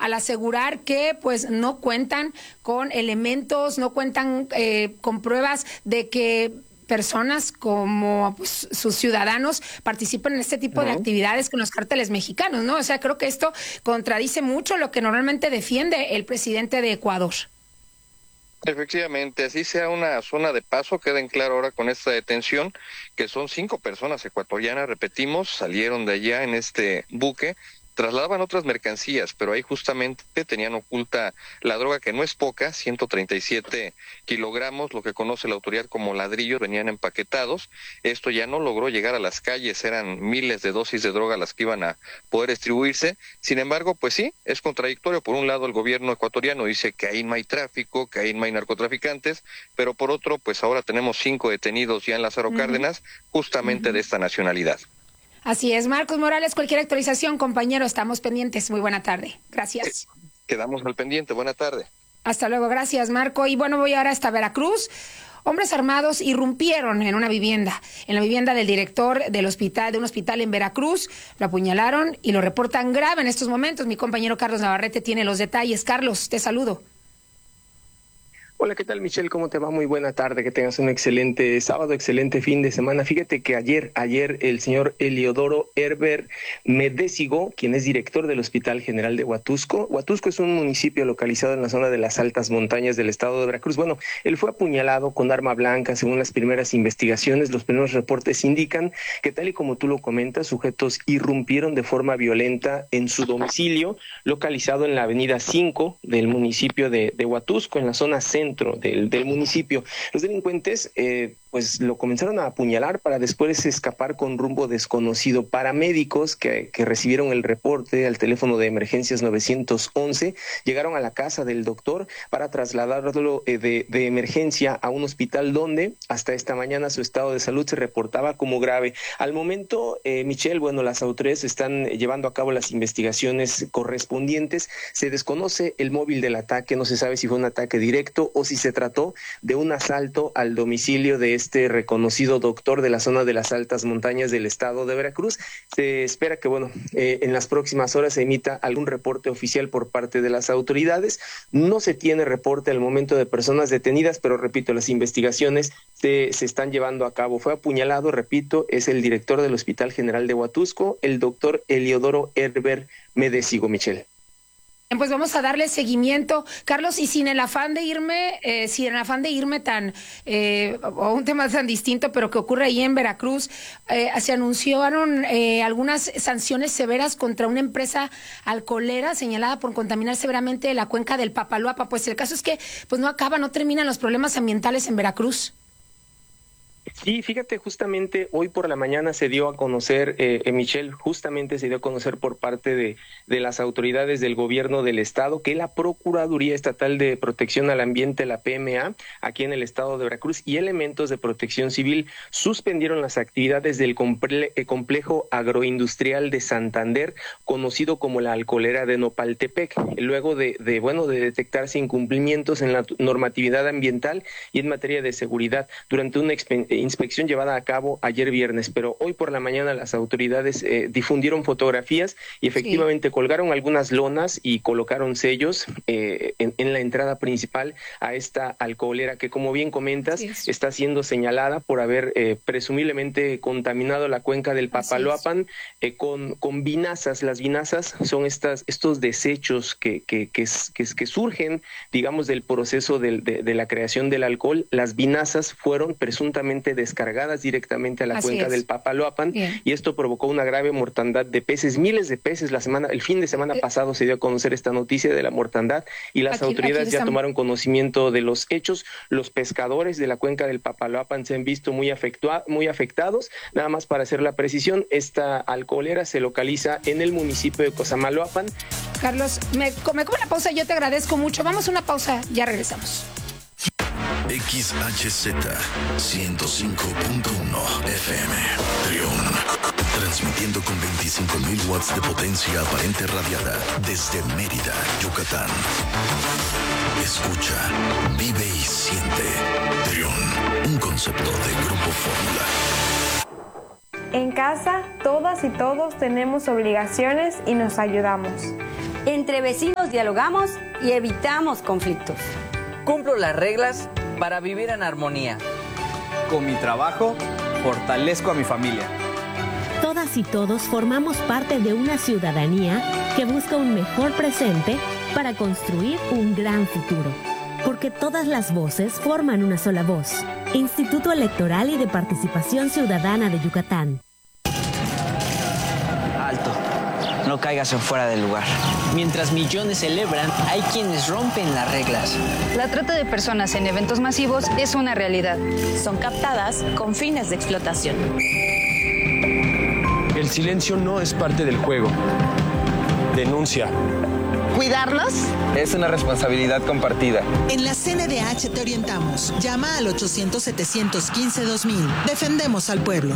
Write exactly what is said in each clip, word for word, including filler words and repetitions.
al asegurar que pues no cuentan con elementos, no cuentan eh, con pruebas de que personas como pues, sus ciudadanos participan en este tipo uh-huh. de actividades con los cárteles mexicanos, ¿no? O sea, creo que esto contradice mucho lo que normalmente defiende el presidente de Ecuador. Efectivamente, así sea una zona de paso, queda en claro ahora con esta detención, que son cinco personas ecuatorianas, repetimos, salieron de allá en este buque, trasladaban otras mercancías, pero ahí justamente tenían oculta la droga, que no es poca, ciento treinta y siete kilogramos, lo que conoce la autoridad como ladrillos, venían empaquetados. Esto ya no logró llegar a las calles, eran miles de dosis de droga las que iban a poder distribuirse. Sin embargo, pues sí, es contradictorio. Por un lado, el gobierno ecuatoriano dice que ahí no hay tráfico, que ahí no hay narcotraficantes, pero por otro, pues ahora tenemos cinco detenidos ya en Lázaro uh-huh. Cárdenas, justamente uh-huh. de esta nacionalidad. Así es, Marcos Morales, cualquier actualización, compañero, estamos pendientes. Muy buena tarde. Gracias. Quedamos al pendiente. Buena tarde. Hasta luego. Gracias, Marco. Y bueno, voy ahora hasta Veracruz. Hombres armados irrumpieron en una vivienda, en la vivienda del director del hospital, de un hospital en Veracruz. Lo apuñalaron y lo reportan grave en estos momentos. Mi compañero Carlos Navarrete tiene los detalles. Carlos, te saludo. Hola, ¿qué tal, Michelle? ¿Cómo te va? Muy buena tarde, que tengas un excelente sábado, excelente fin de semana. Fíjate que ayer, ayer el señor Eliodoro Herber Medesigo, quien es director del Hospital General de Huatusco. Huatusco es un municipio localizado en la zona de las altas montañas del estado de Veracruz. Bueno, él fue apuñalado con arma blanca, según las primeras investigaciones. Los primeros reportes indican que, tal y como tú lo comentas, sujetos irrumpieron de forma violenta en su domicilio, localizado en la avenida cinco del municipio de, de Huatusco, en la zona centro Del, del municipio. Los delincuentes eh, pues lo comenzaron a apuñalar para después escapar con rumbo desconocido. Paramédicos que, que recibieron el reporte al teléfono de emergencias nueve once llegaron a la casa del doctor para trasladarlo eh, de, de emergencia a un hospital donde hasta esta mañana su estado de salud se reportaba como grave. Al momento, eh, Michelle, bueno, las autoridades están llevando a cabo las investigaciones correspondientes. Se desconoce el móvil del ataque, no se sabe si fue un ataque directo o si se trató de un asalto al domicilio de este reconocido doctor de la zona de las altas montañas del estado de Veracruz. Se espera que, bueno, eh, en las próximas horas se emita algún reporte oficial por parte de las autoridades. No se tiene reporte al momento de personas detenidas, pero repito, las investigaciones se, se están llevando a cabo. Fue apuñalado, repito, es el director del Hospital General de Huatusco, el doctor Eliodoro Herber Medesigo, Michelle. Pues vamos a darle seguimiento, Carlos, y sin el afán de irme, eh, sin el afán de irme tan, eh, o un tema tan distinto, pero que ocurre ahí en Veracruz, eh, se anunciaron eh, algunas sanciones severas contra una empresa alcoholera señalada por contaminar severamente la cuenca del Papaloapa. Pues el caso es que pues no acaba, no terminan los problemas ambientales en Veracruz. Sí, fíjate, justamente hoy por la mañana se dio a conocer, eh, Michelle, justamente se dio a conocer por parte de, de las autoridades del gobierno del estado que la Procuraduría Estatal de Protección al Ambiente, la P M A, aquí en el estado de Veracruz, y elementos de protección civil suspendieron las actividades del comple- complejo agroindustrial de Santander, conocido como la alcoholera de Nopaltepec, luego de, de, bueno, de detectarse incumplimientos en la normatividad ambiental y en materia de seguridad durante una experiencia inspección llevada a cabo ayer viernes, pero hoy por la mañana las autoridades eh, difundieron fotografías y efectivamente sí. colgaron algunas lonas y colocaron sellos eh, en, en la entrada principal a esta alcoholera que, como bien comentas, sí, sí. está siendo señalada por haber eh, presumiblemente contaminado la cuenca del Papaloapan eh, con, con vinazas. Las vinazas son estas, estos desechos que, que, que, que, que surgen, digamos, del proceso de, de, de la creación del alcohol. Las vinazas fueron presuntamente descargadas directamente a la Así cuenca es. del Papaloapan Bien. y esto provocó una grave mortandad de peces, miles de peces. La semana, el fin de semana eh, pasado se dio a conocer esta noticia de la mortandad y las aquí, autoridades aquí ya tomaron conocimiento de los hechos. Los pescadores de la cuenca del Papaloapan se han visto muy, afectua, muy afectados. Nada más para hacer la precisión, esta alcoholera se localiza en el municipio de Cosamaloapan. Carlos, me, me como una pausa, yo te agradezco mucho. Vamos a una pausa, ya regresamos. X H Z ciento cinco punto uno F M Trión, transmitiendo con veinticinco mil watts de potencia aparente radiada desde Mérida, Yucatán. Escucha, vive y siente. Trión, un concepto de Grupo Fórmula. En casa, todas y todos tenemos obligaciones y nos ayudamos. Entre vecinos dialogamos y evitamos conflictos. Cumplo las reglas para vivir en armonía. Con mi trabajo, fortalezco a mi familia. Todas y todos formamos parte de una ciudadanía que busca un mejor presente para construir un gran futuro. Porque todas las voces forman una sola voz. Instituto Electoral y de Participación Ciudadana de Yucatán. Alto. No caigas en fuera del lugar. Mientras millones celebran, hay quienes rompen las reglas. La trata de personas en eventos masivos es una realidad. Son captadas con fines de explotación. El silencio no es parte del juego. Denuncia. ¿Cuidarlos? Es una responsabilidad compartida. En la C N D H te orientamos. Llama al ochocientos, setecientos quince, dos mil. Defendemos al pueblo.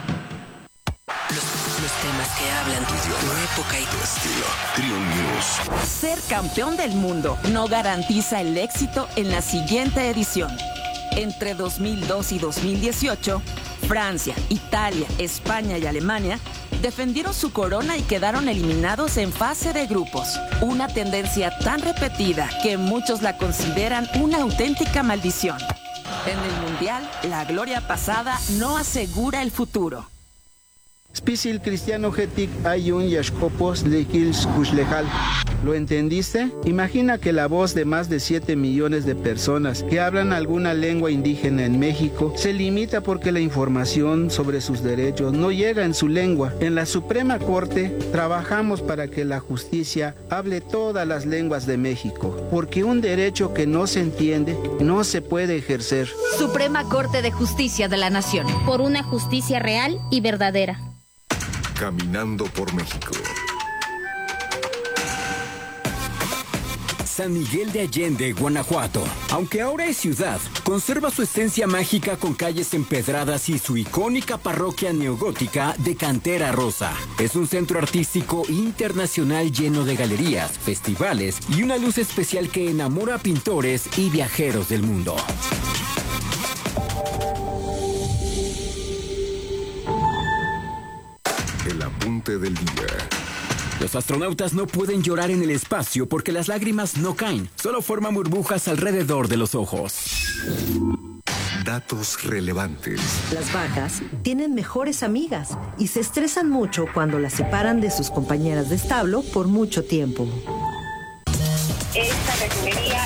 Los temas que hablan tu idioma, tu época y tu estilo. Triun News. Ser campeón del mundo no garantiza el éxito en la siguiente edición. Entre dos mil dos y dos mil dieciocho, Francia, Italia, España y Alemania defendieron su corona y quedaron eliminados en fase de grupos. Una tendencia tan repetida que muchos la consideran una auténtica maldición. En el Mundial, la gloria pasada no asegura el futuro. Spisil cristiano getic ayun yashkopos lekils kuslejal. ¿Lo entendiste? Imagina que la voz de más de siete millones de personas que hablan alguna lengua indígena en México se limita porque la información sobre sus derechos no llega en su lengua. En la Suprema Corte trabajamos para que la justicia hable todas las lenguas de México, porque un derecho que no se entiende no se puede ejercer. Suprema Corte de Justicia de la Nación. Por una justicia real y verdadera. Caminando por México. San Miguel de Allende, Guanajuato. Aunque ahora es ciudad, conserva su esencia mágica con calles empedradas y su icónica parroquia neogótica de cantera rosa. Es un centro artístico internacional lleno de galerías, festivales y una luz especial que enamora a pintores y viajeros del mundo. El apunte del día. Los astronautas no pueden llorar en el espacio porque las lágrimas no caen, solo forman burbujas alrededor de los ojos. Datos relevantes. Las vacas tienen mejores amigas y se estresan mucho cuando las separan de sus compañeras de establo por mucho tiempo. Esta refinería...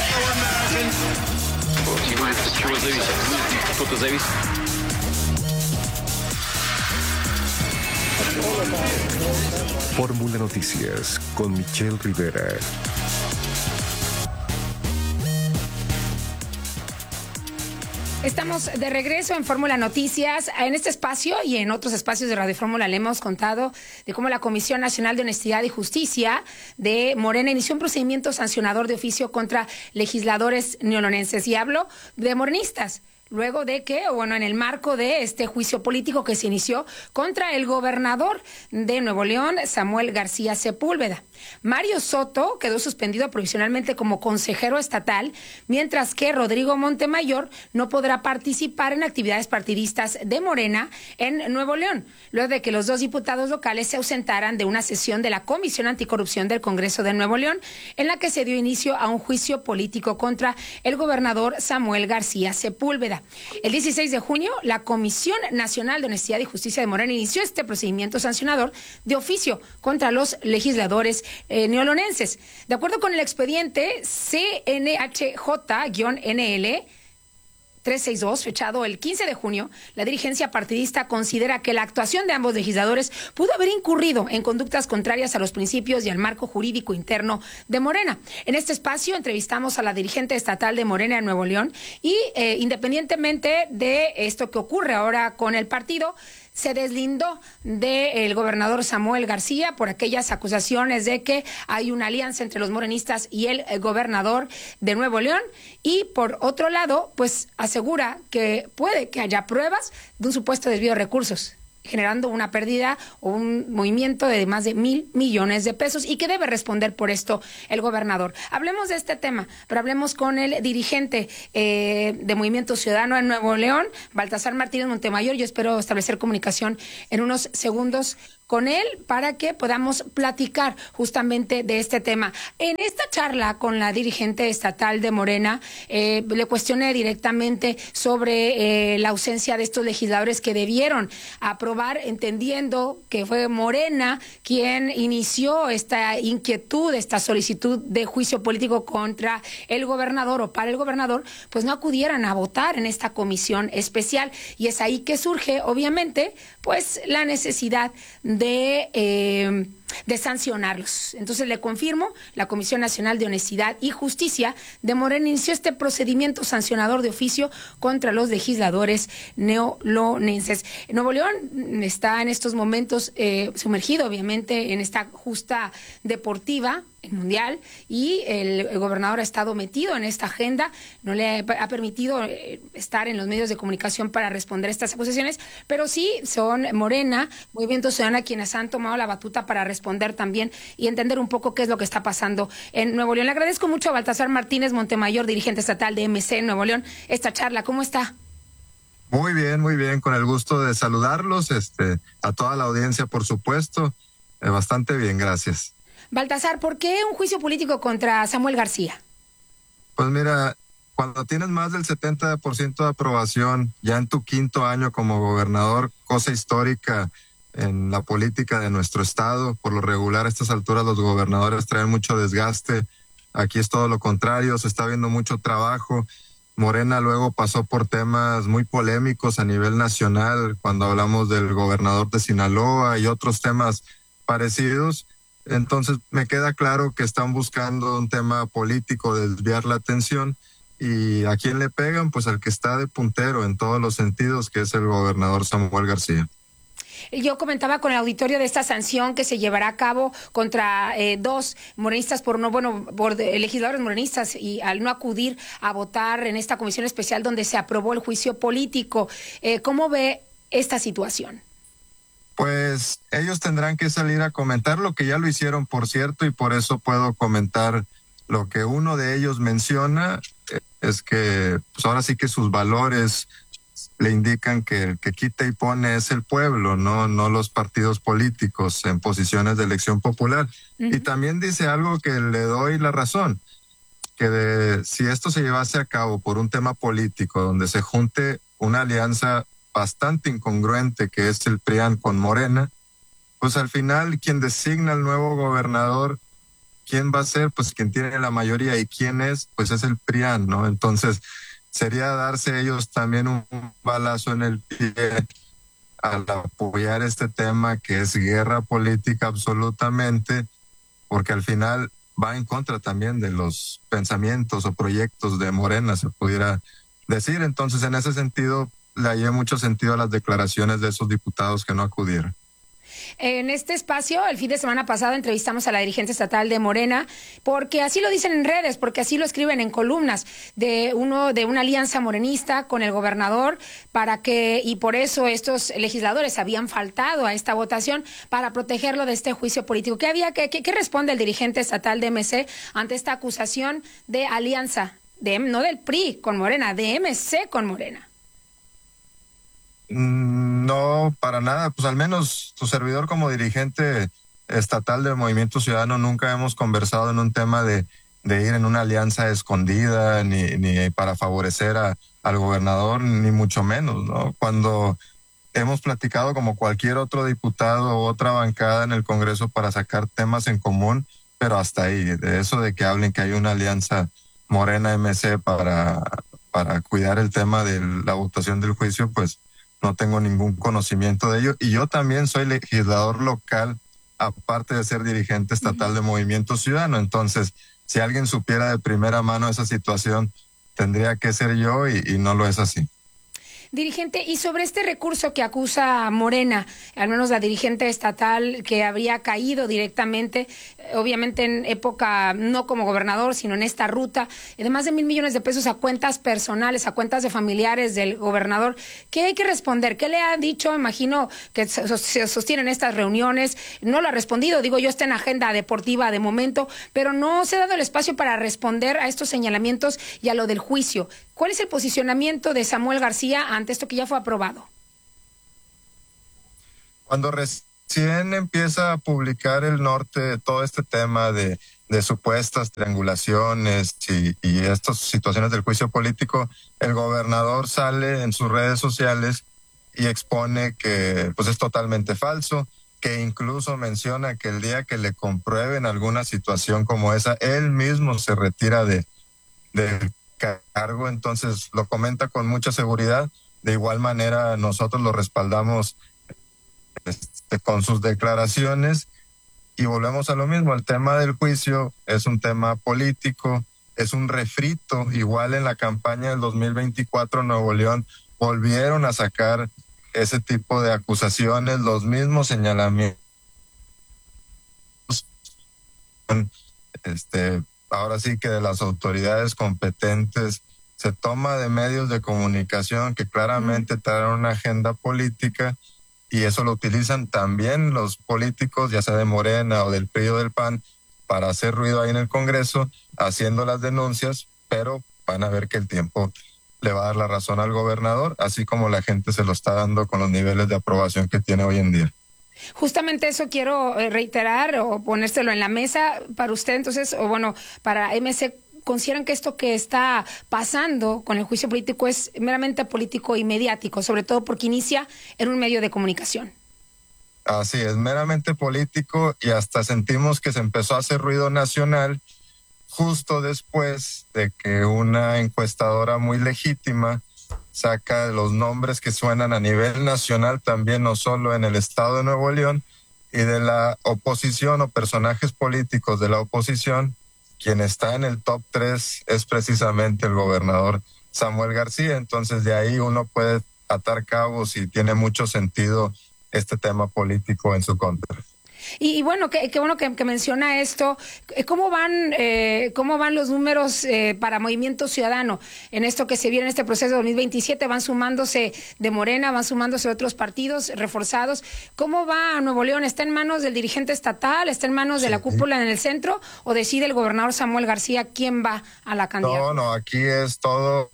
Fórmula Noticias con Michelle Rivera. Estamos de regreso en Fórmula Noticias. En este espacio y en otros espacios de Radio Fórmula le hemos contado de cómo la Comisión Nacional de Honestidad y Justicia de Morena inició un procedimiento sancionador de oficio contra legisladores neolonenses. Y hablo de morenistas. Luego de que, o bueno, en el marco de este juicio político que se inició contra el gobernador de Nuevo León, Samuel García Sepúlveda. Mario Soto quedó suspendido provisionalmente como consejero estatal, mientras que Rodrigo Montemayor no podrá participar en actividades partidistas de Morena en Nuevo León, luego de que los dos diputados locales se ausentaran de una sesión de la Comisión Anticorrupción del Congreso de Nuevo León, en la que se dio inicio a un juicio político contra el gobernador Samuel García Sepúlveda. El dieciséis de junio, la Comisión Nacional de Honestidad y Justicia de Morena inició este procedimiento sancionador de oficio contra los legisladores eh, neolonenses. De acuerdo con el expediente C N H J N L trescientos sesenta y dos, fechado el quince de junio, la dirigencia partidista considera que la actuación de ambos legisladores pudo haber incurrido en conductas contrarias a los principios y al marco jurídico interno de Morena. En este espacio entrevistamos a la dirigente estatal de Morena en Nuevo León y eh, independientemente de esto que ocurre ahora con el partido, se deslindó del gobernador Samuel García por aquellas acusaciones de que hay una alianza entre los morenistas y el, el gobernador de Nuevo León, y por otro lado, pues asegura que puede que haya pruebas de un supuesto desvío de recursos, generando una pérdida o un movimiento de más de mil millones de pesos, y que debe responder por esto el gobernador. Hablemos de este tema, pero hablemos con el dirigente eh, de Movimiento Ciudadano en Nuevo León, Baltasar Martínez Montemayor. Yo espero establecer comunicación en unos segundos con él para que podamos platicar justamente de este tema. En esta charla con la dirigente estatal de Morena, eh, le cuestioné directamente sobre eh, la ausencia de estos legisladores que debieron aprobar, entendiendo que fue Morena quien inició esta inquietud, esta solicitud de juicio político contra el gobernador o para el gobernador, pues no acudieran a votar en esta comisión especial. Y es ahí que surge, obviamente, pues la necesidad de, eh, de sancionarlos. Entonces le confirmo, la Comisión Nacional de Honestidad y Justicia de Morena inició este procedimiento sancionador de oficio contra los legisladores neolonenses. Nuevo León está en estos momentos eh, sumergido, obviamente, en esta justa deportiva mundial, y el, el gobernador ha estado metido en esta agenda, no le ha permitido eh, estar en los medios de comunicación para responder a estas acusaciones, pero sí son Morena, Movimiento Ciudadano, quienes han tomado la batuta para responder también y entender un poco qué es lo que está pasando en Nuevo León. Le agradezco mucho a Baltasar Martínez Montemayor, dirigente estatal de M C Nuevo León, esta charla. ¿Cómo está? Muy bien, muy bien, con el gusto de saludarlos, este, a toda la audiencia, por supuesto, eh, bastante bien, gracias. Baltasar, ¿por qué un juicio político contra Samuel García? Pues mira, cuando tienes más del setenta por ciento de aprobación, ya en tu quinto año como gobernador, cosa histórica en la política de nuestro estado, por lo regular a estas alturas los gobernadores traen mucho desgaste, aquí es todo lo contrario, se está viendo mucho trabajo. Morena luego pasó por temas muy polémicos a nivel nacional, cuando hablamos del gobernador de Sinaloa y otros temas parecidos. Entonces me queda claro que están buscando un tema político, desviar la atención, y a quién le pegan, pues al que está de puntero en todos los sentidos, que es el gobernador Samuel García. Yo comentaba con el auditorio de esta sanción que se llevará a cabo contra eh, dos morenistas por no, bueno, por legisladores morenistas, y al no acudir a votar en esta comisión especial donde se aprobó el juicio político. Eh, ¿Cómo ve esta situación? Pues ellos tendrán que salir a comentar lo que ya lo hicieron, por cierto, y por eso puedo comentar lo que uno de ellos menciona, es que pues ahora sí que sus valores le indican que el que quita y pone es el pueblo, no, no los partidos políticos en posiciones de elección popular. Uh-huh. Y también dice algo que le doy la razón, que de, si esto se llevase a cabo por un tema político, donde se junte una alianza bastante incongruente que es el P R I A N con Morena, pues al final quien designa al nuevo gobernador, ¿quién va a ser? Pues quien tiene la mayoría, y quién es, pues es el P R I A N, ¿no? Entonces sería darse ellos también un balazo en el pie al apoyar este tema que es guerra política absolutamente, porque al final va en contra también de los pensamientos o proyectos de Morena, se pudiera decir. Entonces en ese sentido le hallé mucho sentido a las declaraciones de esos diputados que no acudieron. En este espacio, el fin de semana pasado, entrevistamos a la dirigente estatal de Morena, porque así lo dicen en redes, porque así lo escriben en columnas, de uno de una alianza morenista con el gobernador, para que, y por eso estos legisladores habían faltado a esta votación para protegerlo de este juicio político. ¿Qué había que, qué, qué responde el dirigente estatal de M C ante esta acusación de alianza, de no del P R I con Morena, de M C con Morena? No, para nada. Pues al menos tu servidor como dirigente estatal del Movimiento Ciudadano nunca hemos conversado en un tema de, de ir en una alianza escondida, ni, ni para favorecer a, al gobernador, ni mucho menos, ¿no? Cuando hemos platicado como cualquier otro diputado o otra bancada en el Congreso para sacar temas en común, pero hasta ahí, de eso de que hablen que hay una alianza Morena-M C para, para cuidar el tema de la votación del juicio, pues no tengo ningún conocimiento de ello. Y yo también soy legislador local, aparte de ser dirigente estatal de Movimiento Ciudadano. Entonces, si alguien supiera de primera mano esa situación, tendría que ser yo, y, y no lo es así. Dirigente, y sobre este recurso que acusa a Morena, al menos la dirigente estatal, que habría caído directamente, obviamente en época, no como gobernador, sino en esta ruta, de más de mil millones de pesos a cuentas personales, a cuentas de familiares del gobernador, ¿qué hay que responder? ¿Qué le han dicho? Imagino que se sostienen estas reuniones, no lo ha respondido, digo yo, está en agenda deportiva de momento, pero no se ha dado el espacio para responder a estos señalamientos y a lo del juicio. ¿Cuál es el posicionamiento de Samuel García ante esto que ya fue aprobado? Cuando recién recién empieza a publicar el norte de todo este tema de, de supuestas triangulaciones y, y estas situaciones del juicio político, el gobernador sale en sus redes sociales y expone que pues es totalmente falso, que incluso menciona que el día que le comprueben alguna situación como esa, él mismo se retira de del cargo. Entonces lo comenta con mucha seguridad. De igual manera nosotros lo respaldamos este, con sus declaraciones, y volvemos a lo mismo. El tema del juicio es un tema político, es un refrito. Igual en la campaña del dos mil veinticuatro Nuevo León volvieron a sacar ese tipo de acusaciones, los mismos señalamientos. Este, ahora sí que de las autoridades competentes, se toma de medios de comunicación que claramente traen una agenda política, y eso lo utilizan también los políticos, ya sea de Morena o del P R I o del P A N, para hacer ruido ahí en el Congreso, haciendo las denuncias, pero van a ver que el tiempo le va a dar la razón al gobernador, así como la gente se lo está dando con los niveles de aprobación que tiene hoy en día. Justamente eso quiero reiterar o ponérselo en la mesa para usted, entonces, o bueno, para M C. ¿Consideran que esto que está pasando con el juicio político es meramente político y mediático, sobre todo porque inicia en un medio de comunicación? Así es, meramente político, y hasta sentimos que se empezó a hacer ruido nacional justo después de que una encuestadora muy legítima saca los nombres que suenan a nivel nacional también, no solo en el estado de Nuevo León, y de la oposición o personajes políticos de la oposición. Quien está en el top tres es precisamente el gobernador Samuel García. Entonces de ahí uno puede atar cabos y tiene mucho sentido este tema político en su contra. Y, y bueno, qué, qué bueno que, que menciona esto. ¿Cómo van, eh, cómo van los números eh, para Movimiento Ciudadano en esto que se viene en este proceso de dos mil veintisiete? ¿Van sumándose de Morena, van sumándose de otros partidos reforzados? ¿Cómo va Nuevo León? ¿Está en manos del dirigente estatal? ¿Está en manos de sí. la cúpula en el centro? ¿O decide el gobernador Samuel García quién va a la candidatura? No, no, aquí es todo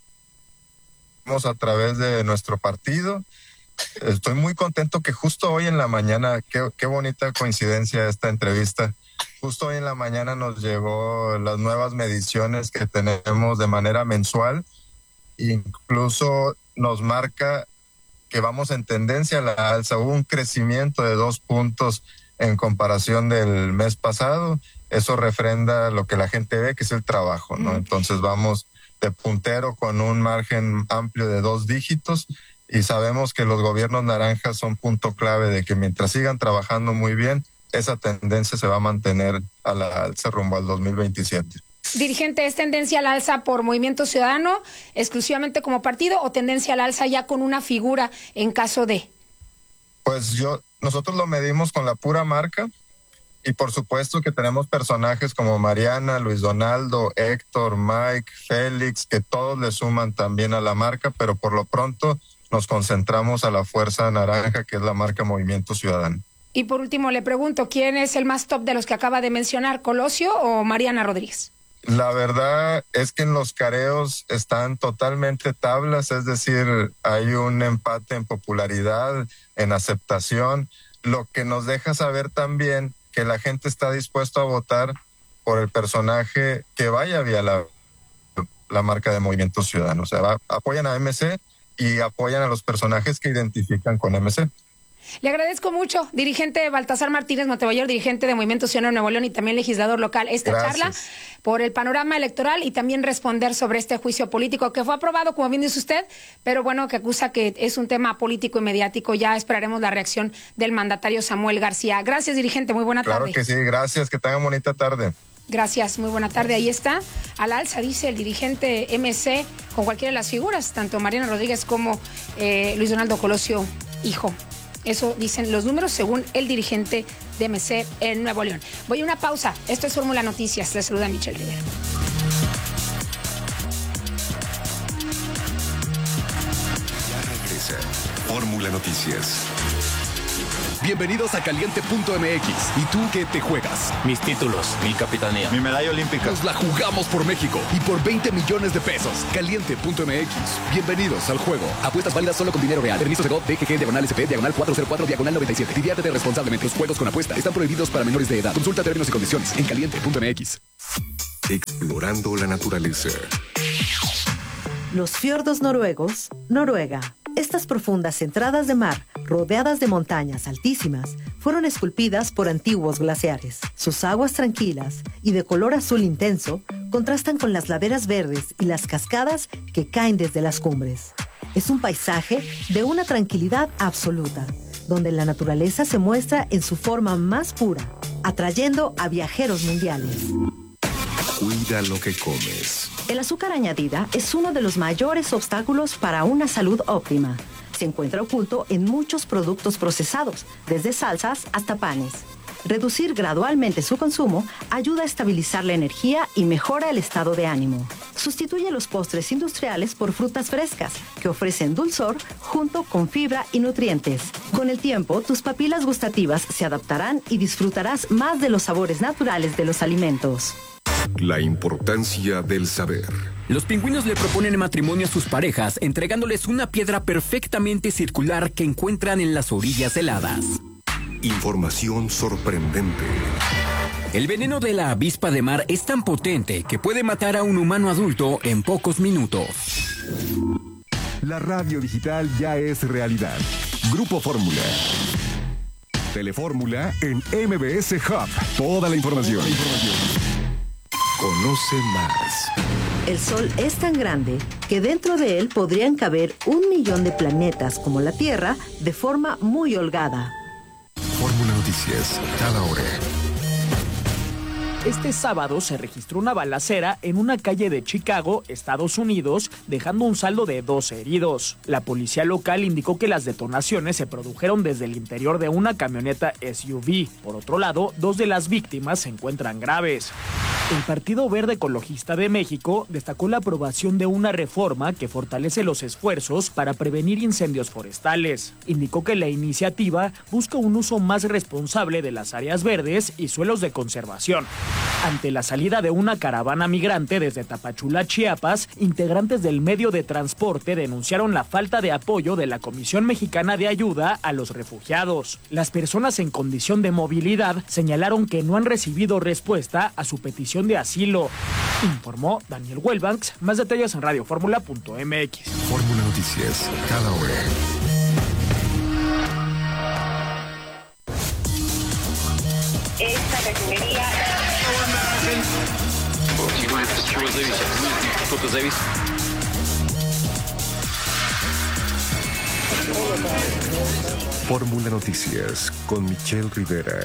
a través de nuestro partido. Estoy muy contento que justo hoy en la mañana, qué, qué bonita coincidencia esta entrevista, justo hoy en la mañana nos llegó las nuevas mediciones que tenemos de manera mensual, incluso nos marca que vamos en tendencia a la alza. Hubo un crecimiento de dos puntos en comparación del mes pasado. Eso refrenda lo que la gente ve, que es el trabajo, ¿no? Entonces vamos de puntero con un margen amplio de dos dígitos. Y sabemos que los gobiernos naranjas son punto clave de que mientras sigan trabajando muy bien, esa tendencia se va a mantener a la alza rumbo al dos mil veintisiete. Dirigente, ¿es tendencia al alza por Movimiento Ciudadano exclusivamente como partido o tendencia al alza ya con una figura en caso de? Pues yo, nosotros lo medimos con la pura marca, y por supuesto que tenemos personajes como Mariana, Luis Donaldo, Héctor, Mike, Félix, que todos le suman también a la marca, pero por lo pronto nos concentramos a la fuerza naranja, que es la marca Movimiento Ciudadano. Y por último le pregunto, ¿quién es el más top de los que acaba de mencionar, Colosio o Mariana Rodríguez? La verdad es que en los careos están totalmente tablas, es decir, hay un empate en popularidad, en aceptación, lo que nos deja saber también que la gente está dispuesta a votar por el personaje que vaya vía la, la marca de Movimiento Ciudadano. O sea, va, apoyan a M C y apoyan a los personajes que identifican con M C. Le agradezco mucho, dirigente Baltasar Martínez Montemayor, dirigente de Movimiento Ciudadano de Nuevo León y también legislador local, esta Gracias. charla por el panorama electoral y también responder sobre este juicio político que fue aprobado, como bien dice usted, pero bueno, que acusa que es un tema político y mediático. Ya esperaremos la reacción del mandatario Samuel García. Gracias, dirigente, muy buena claro tarde. Claro que sí, gracias, que tengan bonita tarde. Gracias, muy buena tarde. Ahí está, al alza, dice el dirigente M C, con cualquiera de las figuras, tanto Mariana Rodríguez como eh, Luis Donaldo Colosio, hijo. Eso dicen los números según el dirigente de M C en Nuevo León. Voy a una pausa. Esto es Fórmula Noticias. Les saluda Michelle Rivera. Ya regresa Fórmula Noticias. Bienvenidos a Caliente punto M X. ¿Y tú qué te juegas? Mis títulos, mi capitanía, mi medalla olímpica. Nos la jugamos por México y por veinte millones de pesos. Caliente punto M X. Bienvenidos al juego. Apuestas válidas solo con dinero real. Permiso de G O T, D G G, diagonal S P, diagonal cuatro cero cuatro, diagonal noventa y siete. Diviértete responsablemente. Los juegos con apuesta están prohibidos para menores de edad. Consulta términos y condiciones en Caliente punto M X. Explorando la naturaleza. Los fiordos noruegos, Noruega. Estas profundas entradas de mar, rodeadas de montañas altísimas, fueron esculpidas por antiguos glaciares. Sus aguas tranquilas y de color azul intenso contrastan con las laderas verdes y las cascadas que caen desde las cumbres. Es un paisaje de una tranquilidad absoluta, donde la naturaleza se muestra en su forma más pura, atrayendo a viajeros mundiales. Cuida lo que comes. El azúcar añadida es uno de los mayores obstáculos para una salud óptima. Se encuentra oculto en muchos productos procesados, desde salsas hasta panes. Reducir gradualmente su consumo ayuda a estabilizar la energía y mejora el estado de ánimo. Sustituye los postres industriales por frutas frescas, que ofrecen dulzor junto con fibra y nutrientes. Con el tiempo, tus papilas gustativas se adaptarán y disfrutarás más de los sabores naturales de los alimentos. La importancia del saber. Los pingüinos le proponen matrimonio a sus parejas, entregándoles una piedra perfectamente circular que encuentran en las orillas heladas. Información sorprendente. El veneno de la avispa de mar es tan potente que puede matar a un humano adulto en pocos minutos. La radio digital ya es realidad. Grupo Fórmula. Telefórmula en M B S Hub. Toda la información. Toda la información. Conoce más. El Sol es tan grande que dentro de él podrían caber un millón de planetas como la Tierra de forma muy holgada. Fórmula Noticias, cada hora. Este sábado se registró una balacera en una calle de Chicago, Estados Unidos, dejando un saldo de doce heridos. La policía local indicó que las detonaciones se produjeron desde el interior de una camioneta S U V. Por otro lado, dos de las víctimas se encuentran graves. El Partido Verde Ecologista de México destacó la aprobación de una reforma que fortalece los esfuerzos para prevenir incendios forestales. Indicó que la iniciativa busca un uso más responsable de las áreas verdes y suelos de conservación. Ante la salida de una caravana migrante desde Tapachula, Chiapas, integrantes del medio de transporte denunciaron la falta de apoyo de la Comisión Mexicana de Ayuda a los Refugiados. Las personas en condición de movilidad señalaron que no han recibido respuesta a su petición de asilo. Informó Daniel Welbanks. Más detalles en radio fórmula punto m x. Fórmula Noticias, cada hora. Esta refinería. Fórmula Noticias con Michelle Rivera.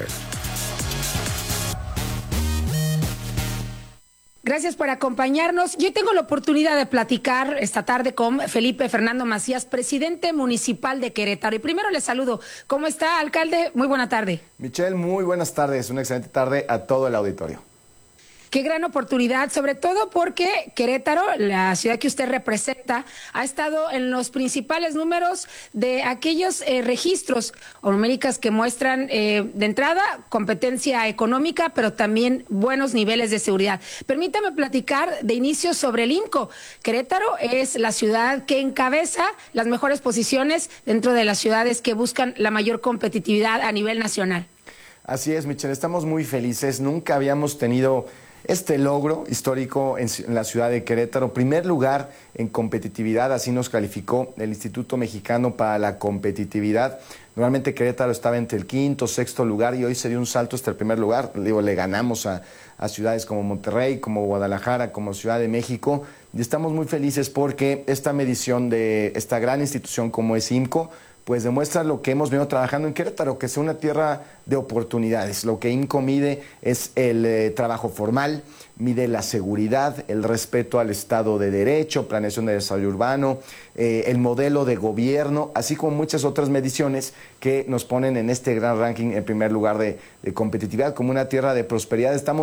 Gracias por acompañarnos. Yo tengo la oportunidad de platicar esta tarde con Felipe Fernando Macías, presidente municipal de Querétaro. Y primero le saludo. ¿Cómo está, alcalde? Muy buena tarde. Michelle, muy buenas tardes. Una excelente tarde a todo el auditorio. Qué gran oportunidad, sobre todo porque Querétaro, la ciudad que usted representa, ha estado en los principales números de aquellos eh, registros o numéricas que muestran eh, de entrada competencia económica, pero también buenos niveles de seguridad. Permítame platicar de inicio sobre el IMCO. Querétaro es la ciudad que encabeza las mejores posiciones dentro de las ciudades que buscan la mayor competitividad a nivel nacional. Así es, Michelle, estamos muy felices. Nunca habíamos tenido este logro histórico en, en la ciudad de Querétaro. Primer lugar en competitividad, así nos calificó el Instituto Mexicano para la Competitividad. Normalmente Querétaro estaba entre el quinto, sexto lugar y hoy se dio un salto hasta el primer lugar. Digo, le ganamos a, a ciudades como Monterrey, como Guadalajara, como Ciudad de México. Y estamos muy felices porque esta medición de esta gran institución como es IMCO, pues demuestra lo que hemos venido trabajando en Querétaro, que es una tierra de oportunidades. Lo que IMCO mide es el eh, trabajo formal, mide la seguridad, el respeto al Estado de Derecho, planeación de desarrollo urbano, eh, el modelo de gobierno, así como muchas otras mediciones que nos ponen en este gran ranking en primer lugar de, de competitividad, como una tierra de prosperidad. Estamos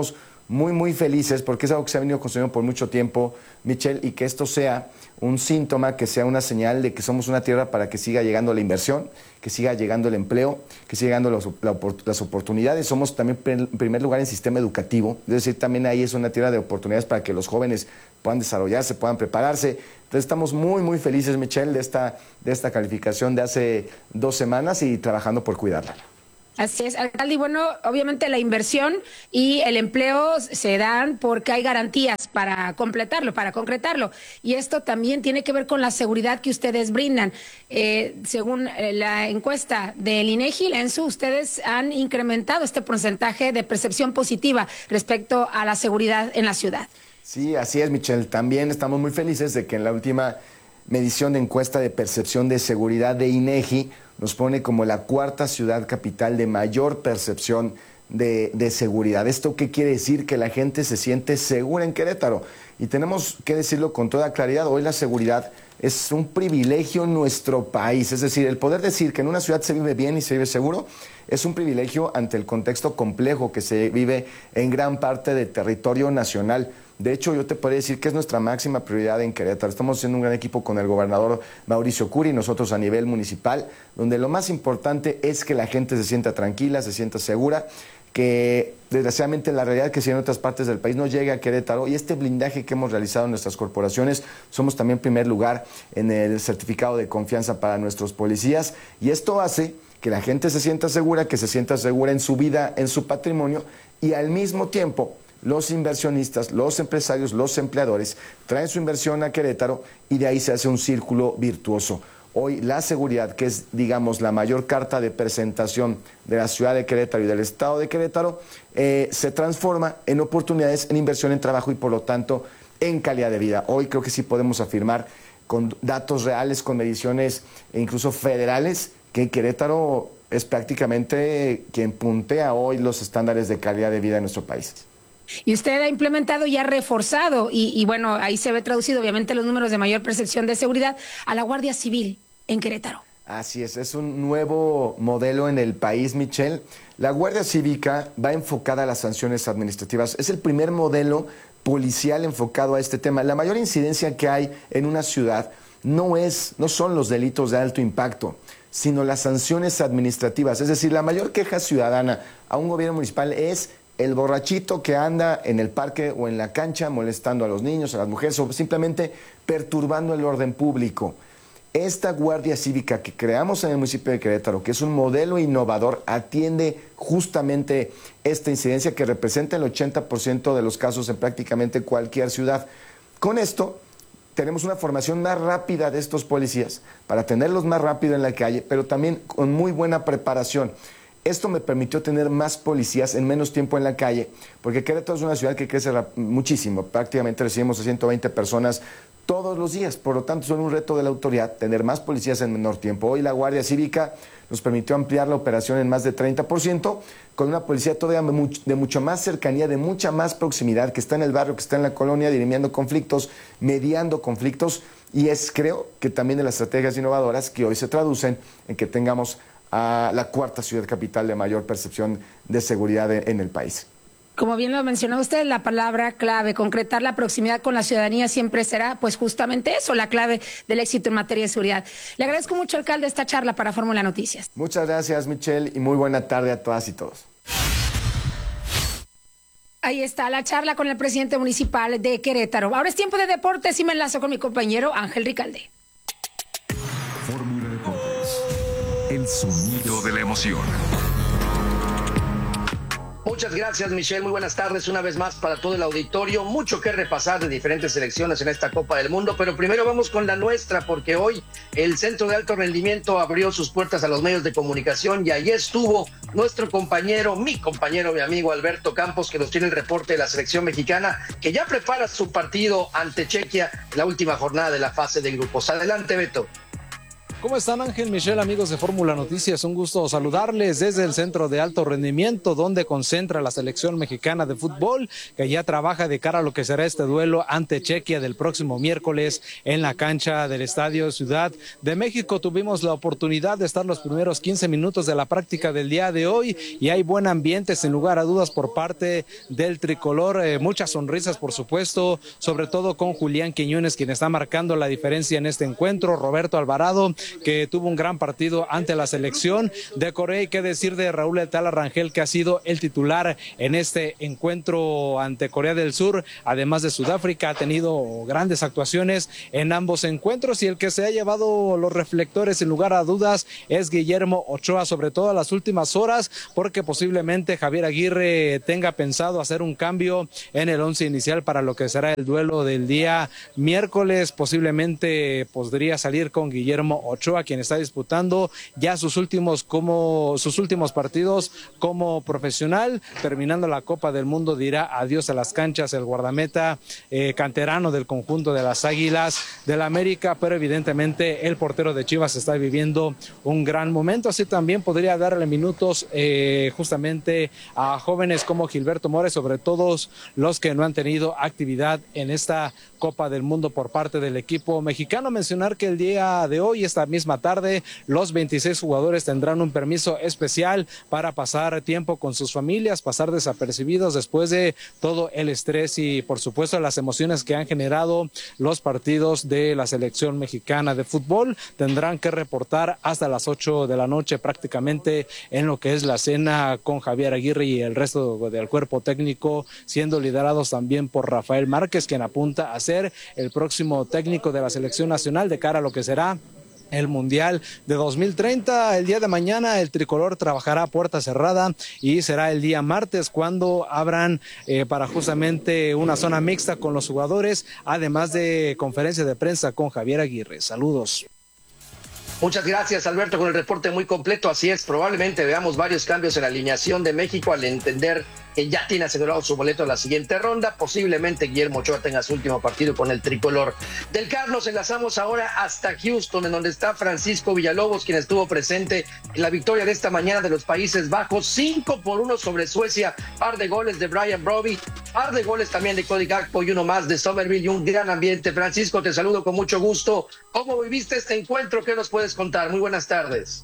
muy, muy felices porque es algo que se ha venido construyendo por mucho tiempo, Michelle, y que esto sea un síntoma, que sea una señal de que somos una tierra para que siga llegando la inversión, que siga llegando el empleo, que siga llegando los, la, las oportunidades. Somos también en primer lugar en sistema educativo, es decir, también ahí es una tierra de oportunidades para que los jóvenes puedan desarrollarse, puedan prepararse. Entonces estamos muy, muy felices, Michelle, de esta, de esta calificación de hace dos semanas y trabajando por cuidarla. Así es, alcalde, y bueno, obviamente la inversión y el empleo se dan porque hay garantías para completarlo, para concretarlo, y esto también tiene que ver con la seguridad que ustedes brindan. Eh, según la encuesta del INEGI, la ENSU, ustedes han incrementado este porcentaje de percepción positiva respecto a la seguridad en la ciudad. Sí, así es, Michelle. También estamos muy felices de que en la última medición de encuesta de percepción de seguridad de INEGI nos pone como la cuarta ciudad capital de mayor percepción de, de seguridad. ¿Esto qué quiere decir? Que la gente se siente segura en Querétaro. Y tenemos que decirlo con toda claridad, hoy la seguridad es un privilegio en nuestro país. Es decir, el poder decir que en una ciudad se vive bien y se vive seguro es un privilegio ante el contexto complejo que se vive en gran parte del territorio nacional. De hecho, yo te podría decir que es nuestra máxima prioridad en Querétaro. Estamos haciendo un gran equipo con el gobernador Mauricio Curi y nosotros a nivel municipal, donde lo más importante es que la gente se sienta tranquila, se sienta segura, que desgraciadamente la realidad que si en otras partes del país no llega a Querétaro, y este blindaje que hemos realizado en nuestras corporaciones, somos también primer lugar en el certificado de confianza para nuestros policías, y esto hace que la gente se sienta segura, que se sienta segura en su vida, en su patrimonio, y al mismo tiempo los inversionistas, los empresarios, los empleadores traen su inversión a Querétaro y de ahí se hace un círculo virtuoso. Hoy la seguridad, que es, digamos, la mayor carta de presentación de la ciudad de Querétaro y del estado de Querétaro, eh, se transforma en oportunidades, en inversión, en trabajo y, por lo tanto, en calidad de vida. Hoy creo que sí podemos afirmar con datos reales, con mediciones e incluso federales, que Querétaro es prácticamente quien puntea hoy los estándares de calidad de vida en nuestro país. Y usted ha implementado y ha reforzado, y, y bueno, ahí se ve traducido obviamente los números de mayor percepción de seguridad, a la Guardia Civil en Querétaro. Así es, es un nuevo modelo en el país, Michelle. La Guardia Cívica va enfocada a las sanciones administrativas. Es el primer modelo policial enfocado a este tema. La mayor incidencia que hay en una ciudad no es, no son los delitos de alto impacto, sino las sanciones administrativas. Es decir, la mayor queja ciudadana a un gobierno municipal es el borrachito que anda en el parque o en la cancha molestando a los niños, a las mujeres o simplemente perturbando el orden público. Esta Guardia Cívica que creamos en el municipio de Querétaro, que es un modelo innovador, atiende justamente esta incidencia que representa el ochenta por ciento de los casos en prácticamente cualquier ciudad. Con esto tenemos una formación más rápida de estos policías para tenerlos más rápido en la calle, pero también con muy buena preparación. Esto me permitió tener más policías en menos tiempo en la calle, porque Querétaro es una ciudad que crece muchísimo. Prácticamente recibimos a ciento veinte personas todos los días. Por lo tanto, es un reto de la autoridad tener más policías en menor tiempo. Hoy la Guardia Cívica nos permitió ampliar la operación en más de treinta por ciento, con una policía todavía de mucho más cercanía, de mucha más proximidad, que está en el barrio, que está en la colonia, dirimiendo conflictos, mediando conflictos. Y es, creo, que también de las estrategias innovadoras que hoy se traducen en que tengamos a la cuarta ciudad capital de mayor percepción de seguridad en el país. Como bien lo mencionó usted, la palabra clave, concretar la proximidad con la ciudadanía siempre será pues justamente eso, la clave del éxito en materia de seguridad. Le agradezco mucho, alcalde, esta charla para Fórmula Noticias. Muchas gracias, Michelle, y muy buena tarde a todas y todos. Ahí está la charla con el presidente municipal de Querétaro. Ahora es tiempo de deportes y me enlazo con mi compañero Ángel Ricalde. Fórmula Deportes. El sonido de la emoción. Muchas gracias, Michelle. Muy buenas tardes una vez más para todo el auditorio. Mucho que repasar de diferentes selecciones en esta Copa del Mundo, pero primero vamos con la nuestra, porque hoy el Centro de Alto Rendimiento abrió sus puertas a los medios de comunicación y ahí estuvo nuestro compañero, mi compañero, mi amigo Alberto Campos, que nos tiene el reporte de la selección mexicana, que ya prepara su partido ante Chequia, la última jornada de la fase de grupos. Adelante, Beto. ¿Cómo están, Ángel, Michelle, amigos de Fórmula Noticias? Un gusto saludarles desde el Centro de Alto Rendimiento, donde concentra la selección mexicana de fútbol, que ya trabaja de cara a lo que será este duelo ante Chequia del próximo miércoles en la cancha del Estadio Ciudad de México. Tuvimos la oportunidad de estar los primeros quince minutos de la práctica del día de hoy y hay buen ambiente, sin lugar a dudas, por parte del tricolor. Eh, muchas sonrisas, por supuesto, sobre todo con Julián Quiñones, quien está marcando la diferencia en este encuentro. Roberto Alvarado, que tuvo un gran partido ante la selección de Corea, y qué decir de Raúl El Tala Rangel, que ha sido el titular en este encuentro ante Corea del Sur, además de Sudáfrica. Ha tenido grandes actuaciones en ambos encuentros, y el que se ha llevado los reflectores sin lugar a dudas es Guillermo Ochoa, sobre todo en las últimas horas, porque posiblemente Javier Aguirre tenga pensado hacer un cambio en el once inicial para lo que será el duelo del día miércoles. Posiblemente podría salir con Guillermo Ochoa, quien está disputando ya sus últimos como sus últimos partidos como profesional. Terminando la Copa del Mundo dirá adiós a las canchas el guardameta eh, canterano del conjunto de las Águilas del América, pero evidentemente el portero de Chivas está viviendo un gran momento. Así también podría darle minutos eh, justamente a jóvenes como Gilberto Mores, sobre todos los que no han tenido actividad en esta Copa del Mundo por parte del equipo mexicano. Mencionar que el día de hoy, esta misma tarde, los veintiséis jugadores tendrán un permiso especial para pasar tiempo con sus familias, pasar desapercibidos después de todo el estrés y, por supuesto, las emociones que han generado los partidos de la selección mexicana de fútbol. Tendrán que reportar hasta las ocho de la noche prácticamente en lo que es la cena con Javier Aguirre y el resto del cuerpo técnico, siendo liderados también por Rafael Márquez, quien apunta a ser el próximo técnico de la selección nacional de cara a lo que será el Mundial de dos mil treinta. El día de mañana el tricolor trabajará a puerta cerrada y será el día martes cuando abran eh, para justamente una zona mixta con los jugadores, además de conferencia de prensa con Javier Aguirre. Saludos. Muchas gracias, Alberto, con el reporte muy completo. Así es, probablemente veamos varios cambios en la alineación de México al entender que ya tiene asegurado su boleto a la siguiente ronda. Posiblemente Guillermo Ochoa tenga su último partido con el tricolor. Del C A R nos enlazamos ahora hasta Houston, en donde está Francisco Villalobos, quien estuvo presente en la victoria de esta mañana de los Países Bajos, cinco por uno sobre Suecia, par de goles de Brian Brobbey, par de goles también de Cody Gakpo y uno más de Somerville, y un gran ambiente. Francisco, te saludo con mucho gusto. ¿Cómo viviste este encuentro? ¿Qué nos puedes contar? Muy buenas tardes.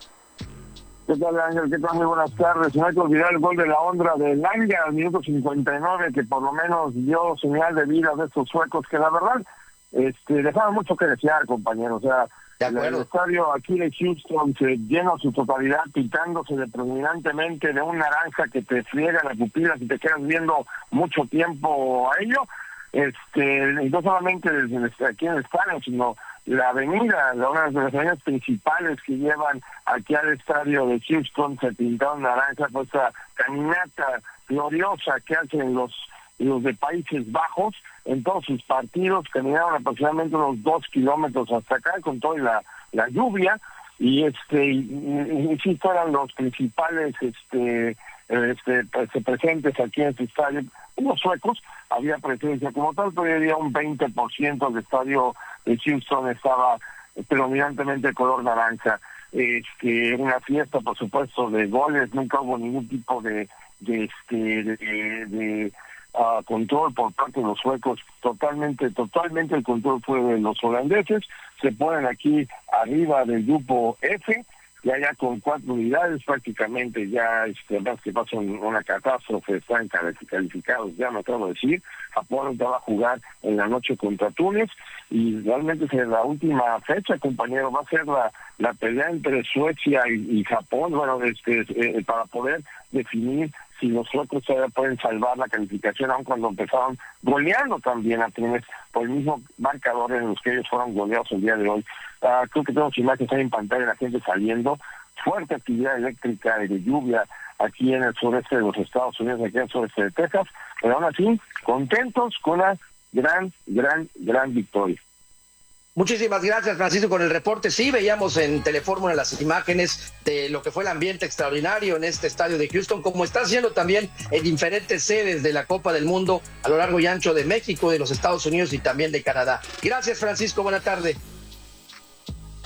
¿Qué tal, Ángel? ¿Qué tal? Muy buenas tardes. No hay que olvidar el gol de la honra de Langa al minuto cincuenta y nueve, que por lo menos dio señal de vida de estos suecos, que la verdad este, dejaban mucho que desear, compañeros. O sea, el estadio aquí de Houston se llena a su totalidad, pitándose de predominantemente de un naranja que te friega las pupilas y te quedas viendo mucho tiempo a ello. Este, y no solamente desde aquí en el estadio, sino la avenida, una de las avenidas principales que llevan aquí al estadio de Houston, se pintaron naranja, pues esa caminata gloriosa que hacen los los de Países Bajos en todos sus partidos. Caminaron aproximadamente unos dos kilómetros hasta acá con toda la, la lluvia, y este insisto, eran los principales este este pues, presentes aquí en este estadio. Unos suecos, había presencia como tal, pero había un veinte por ciento del estadio de Houston estaba predominantemente de color naranja. Este, una fiesta, por supuesto, de goles, nunca hubo ningún tipo de de este de, de, de uh, control por parte de los suecos. Totalmente, totalmente el control fue de los holandeses. Se ponen aquí arriba del grupo F, ya ya con cuatro unidades prácticamente, ya este, más que pasa una catástrofe, están calificados, ya me acabo de decir. Japón va a jugar en la noche contra Túnez, y realmente es la última fecha, compañero, va a ser la, la pelea entre Suecia y, y Japón, bueno, este eh, para poder definir si los suecos todavía pueden salvar la calificación, aun cuando empezaron goleando también a Túnez por el mismo marcador en los que ellos fueron goleados el día de hoy. Uh, creo que tenemos imágenes ahí en pantalla, la gente saliendo, fuerte actividad eléctrica y de lluvia aquí en el sureste de los Estados Unidos, aquí en el sureste de Texas, pero aún así, contentos con una gran, gran, gran victoria. Muchísimas gracias, Francisco, con el reporte. Sí, veíamos en Telefórmula las imágenes de lo que fue el ambiente extraordinario en este estadio de Houston, como está haciendo también en diferentes sedes de la Copa del Mundo a lo largo y ancho de México, de los Estados Unidos y también de Canadá. Gracias, Francisco, buena tarde.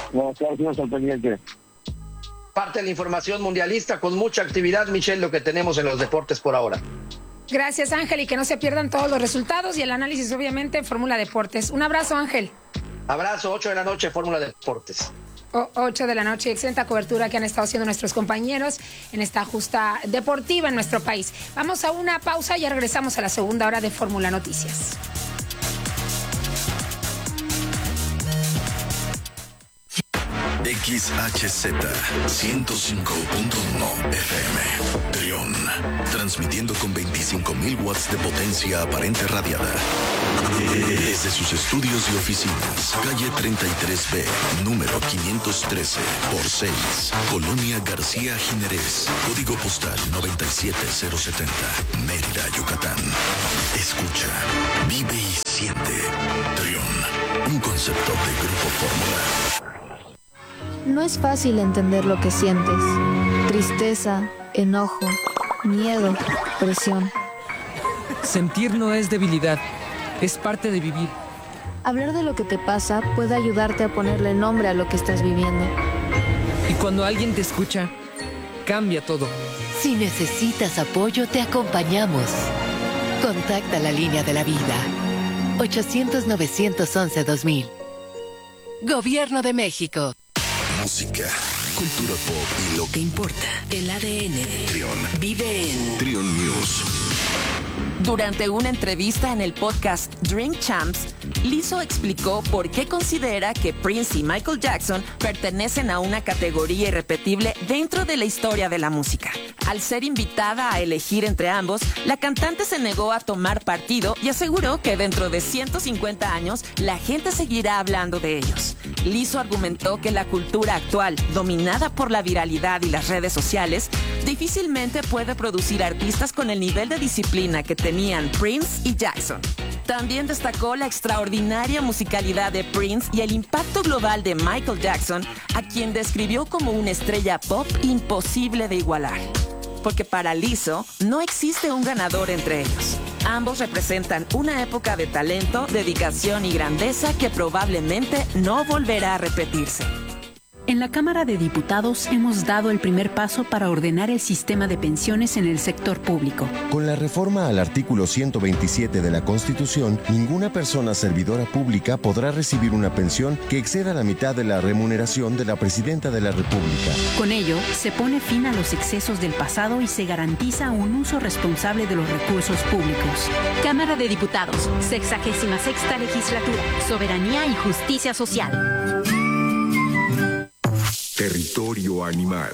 No, claro, al pendiente. Parte de la información mundialista con mucha actividad, Michelle, lo que tenemos en los deportes por ahora. Gracias, Ángel, y que no se pierdan todos los resultados y el análisis, obviamente, en Fórmula Deportes. Un abrazo, Ángel. Abrazo, ocho de la noche, Fórmula Deportes. O, ocho de la noche, excelente cobertura que han estado haciendo nuestros compañeros en esta justa deportiva en nuestro país. Vamos a una pausa y ya regresamos a la segunda hora de Fórmula Noticias. X H Z ciento cinco punto uno F M Trión, transmitiendo con veinticinco mil watts de potencia aparente radiada desde sus estudios y oficinas, calle treinta y tres B, número quinientos trece por seis, Colonia García Jiménez, código postal noventa y siete cero setenta, Mérida, Yucatán. Escucha, vive y siente. Trión, un concepto de Grupo Fórmula. No es fácil entender lo que sientes. Tristeza, enojo, miedo, presión. Sentir no es debilidad, es parte de vivir. Hablar de lo que te pasa puede ayudarte a ponerle nombre a lo que estás viviendo. Y cuando alguien te escucha, cambia todo. Si necesitas apoyo, te acompañamos. Contacta la línea de la vida. ochocientos, novecientos once, dos mil. Gobierno de México. Música, cultura pop y lo que importa. El A D N. Trión. Vive en Trión News. Durante una entrevista en el podcast Drink Champs, Lizzo explicó por qué considera que Prince y Michael Jackson pertenecen a una categoría irrepetible dentro de la historia de la música. Al ser invitada a elegir entre ambos, la cantante se negó a tomar partido y aseguró que dentro de ciento cincuenta años la gente seguirá hablando de ellos. Lizzo argumentó que la cultura actual, dominada por la viralidad y las redes sociales, difícilmente puede producir artistas con el nivel de disciplina que tenían Prince y Jackson. También destacó la extraordinaria musicalidad de Prince y el impacto global de Michael Jackson, a quien describió como una estrella pop imposible de igualar. Porque para Lizzo no existe un ganador entre ellos. Ambos representan una época de talento, dedicación y grandeza que probablemente no volverá a repetirse. En la Cámara de Diputados hemos dado el primer paso para ordenar el sistema de pensiones en el sector público. Con la reforma al artículo ciento veintisiete de la Constitución, ninguna persona servidora pública podrá recibir una pensión que exceda la mitad de la remuneración de la Presidenta de la República. Con ello, se pone fin a los excesos del pasado y se garantiza un uso responsable de los recursos públicos. Cámara de Diputados, sexagésima sexta legislatura, Soberanía y Justicia Social. Territorio animal.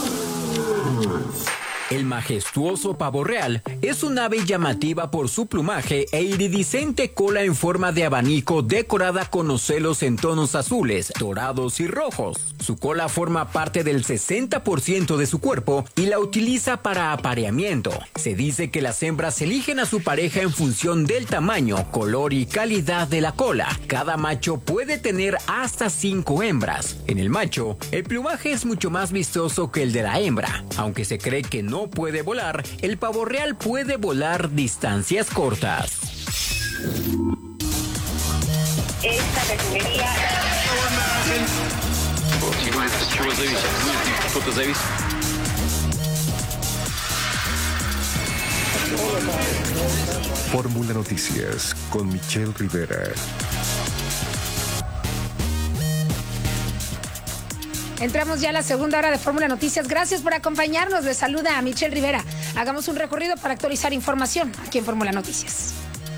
El majestuoso pavo real es un ave llamativa por su plumaje e iridiscente cola en forma de abanico decorada con ocelos en tonos azules, dorados y rojos. Su cola forma parte del sesenta por ciento de su cuerpo y la utiliza para apareamiento. Se dice que las hembras eligen a su pareja en función del tamaño, color y calidad de la cola. Cada macho puede tener hasta cinco hembras. En el macho, el plumaje es mucho más vistoso que el de la hembra. Aunque se cree que no No puede volar, el pavo real puede volar distancias cortas. Esta refinería... Fórmula Noticias con Michelle Rivera. Entramos ya a la segunda hora de Fórmula Noticias. Gracias por acompañarnos. Les saluda a Michelle Rivera. Hagamos un recorrido para actualizar información aquí en Fórmula Noticias.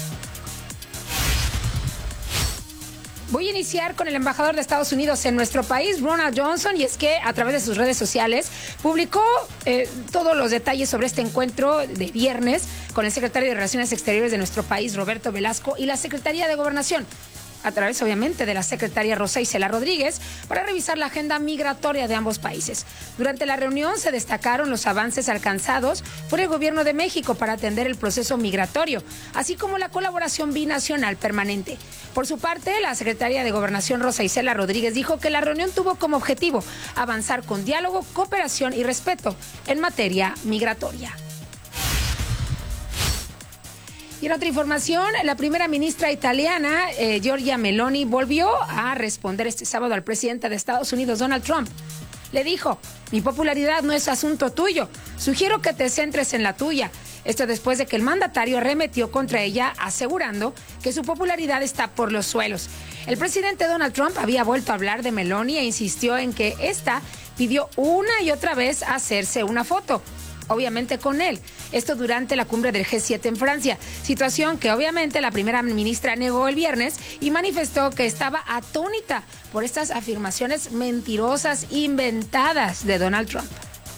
Voy a iniciar con el embajador de Estados Unidos en nuestro país, Ronald Johnson, y es que a través de sus redes sociales publicó eh, todos los detalles sobre este encuentro de viernes con el secretario de Relaciones Exteriores de nuestro país, Roberto Velasco, y la Secretaría de Gobernación, a través obviamente de la secretaria Rosa Isela Rodríguez, para revisar la agenda migratoria de ambos países. Durante la reunión se destacaron los avances alcanzados por el gobierno de México para atender el proceso migratorio, así como la colaboración binacional permanente. Por su parte, la secretaria de Gobernación Rosa Isela Rodríguez dijo que la reunión tuvo como objetivo avanzar con diálogo, cooperación y respeto en materia migratoria. Y en otra información, la primera ministra italiana, eh, Giorgia Meloni, volvió a responder este sábado al presidente de Estados Unidos, Donald Trump. Le dijo, mi popularidad no es asunto tuyo, sugiero que te centres en la tuya. Esto después de que el mandatario arremetió contra ella, asegurando que su popularidad está por los suelos. El presidente Donald Trump había vuelto a hablar de Meloni e insistió en que esta pidió una y otra vez hacerse una foto, obviamente con él. Esto durante la cumbre del G siete en Francia, situación que obviamente la primera ministra negó el viernes y manifestó que estaba atónita por estas afirmaciones mentirosas inventadas de Donald Trump.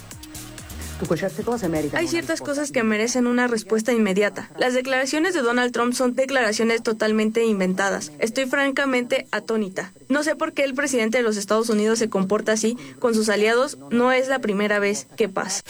Hay ciertas cosas que merecen una respuesta inmediata. Las declaraciones de Donald Trump son declaraciones totalmente inventadas. Estoy francamente atónita. No sé por qué el presidente de los Estados Unidos se comporta así con sus aliados. No es la primera vez que pasa.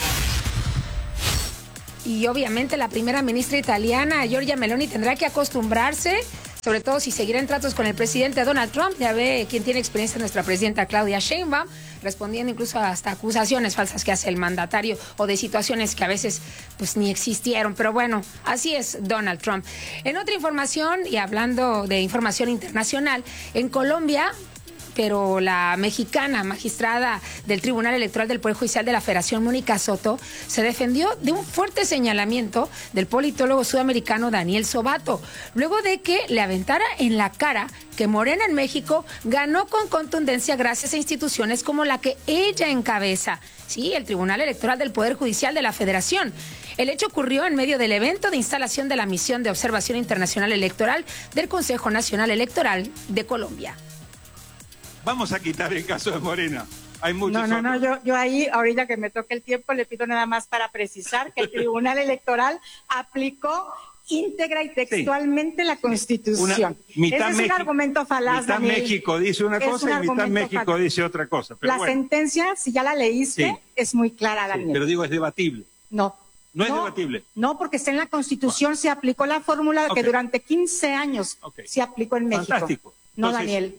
Y obviamente la primera ministra italiana, Giorgia Meloni, tendrá que acostumbrarse, sobre todo si seguirá en tratos con el presidente Donald Trump. Ya ve quién tiene experiencia, nuestra presidenta Claudia Sheinbaum, respondiendo incluso hasta acusaciones falsas que hace el mandatario o de situaciones que a veces pues ni existieron. Pero bueno, así es Donald Trump. En otra información, y hablando de información internacional, en Colombia, pero la mexicana magistrada del Tribunal Electoral del Poder Judicial de la Federación, Mónica Soto, se defendió de un fuerte señalamiento del politólogo sudamericano Daniel Sobato, luego de que le aventara en la cara que Morena en México ganó con contundencia gracias a instituciones como la que ella encabeza, sí, el Tribunal Electoral del Poder Judicial de la Federación. El hecho ocurrió en medio del evento de instalación de la Misión de Observación Internacional Electoral del Consejo Nacional Electoral de Colombia. Vamos a quitar el caso de Morena. Hay muchos No, no, no, yo, yo ahí, ahorita que me toque el tiempo, le pido nada más para precisar que el Tribunal Electoral aplicó íntegra y textualmente sí. la Constitución. Una, mitad Ese es México, un argumento falaz, mitad Daniel. México dice una cosa un y mitad México falaz. dice otra cosa. Pero la bueno. sentencia, si ya la leíste, sí. es muy clara, Daniel. Sí, pero digo, es debatible. No. No es no, debatible. No, porque está en la Constitución, bueno. se aplicó la fórmula okay. que durante quince años okay. se aplicó en México. Fantástico. No, Entonces, Daniel.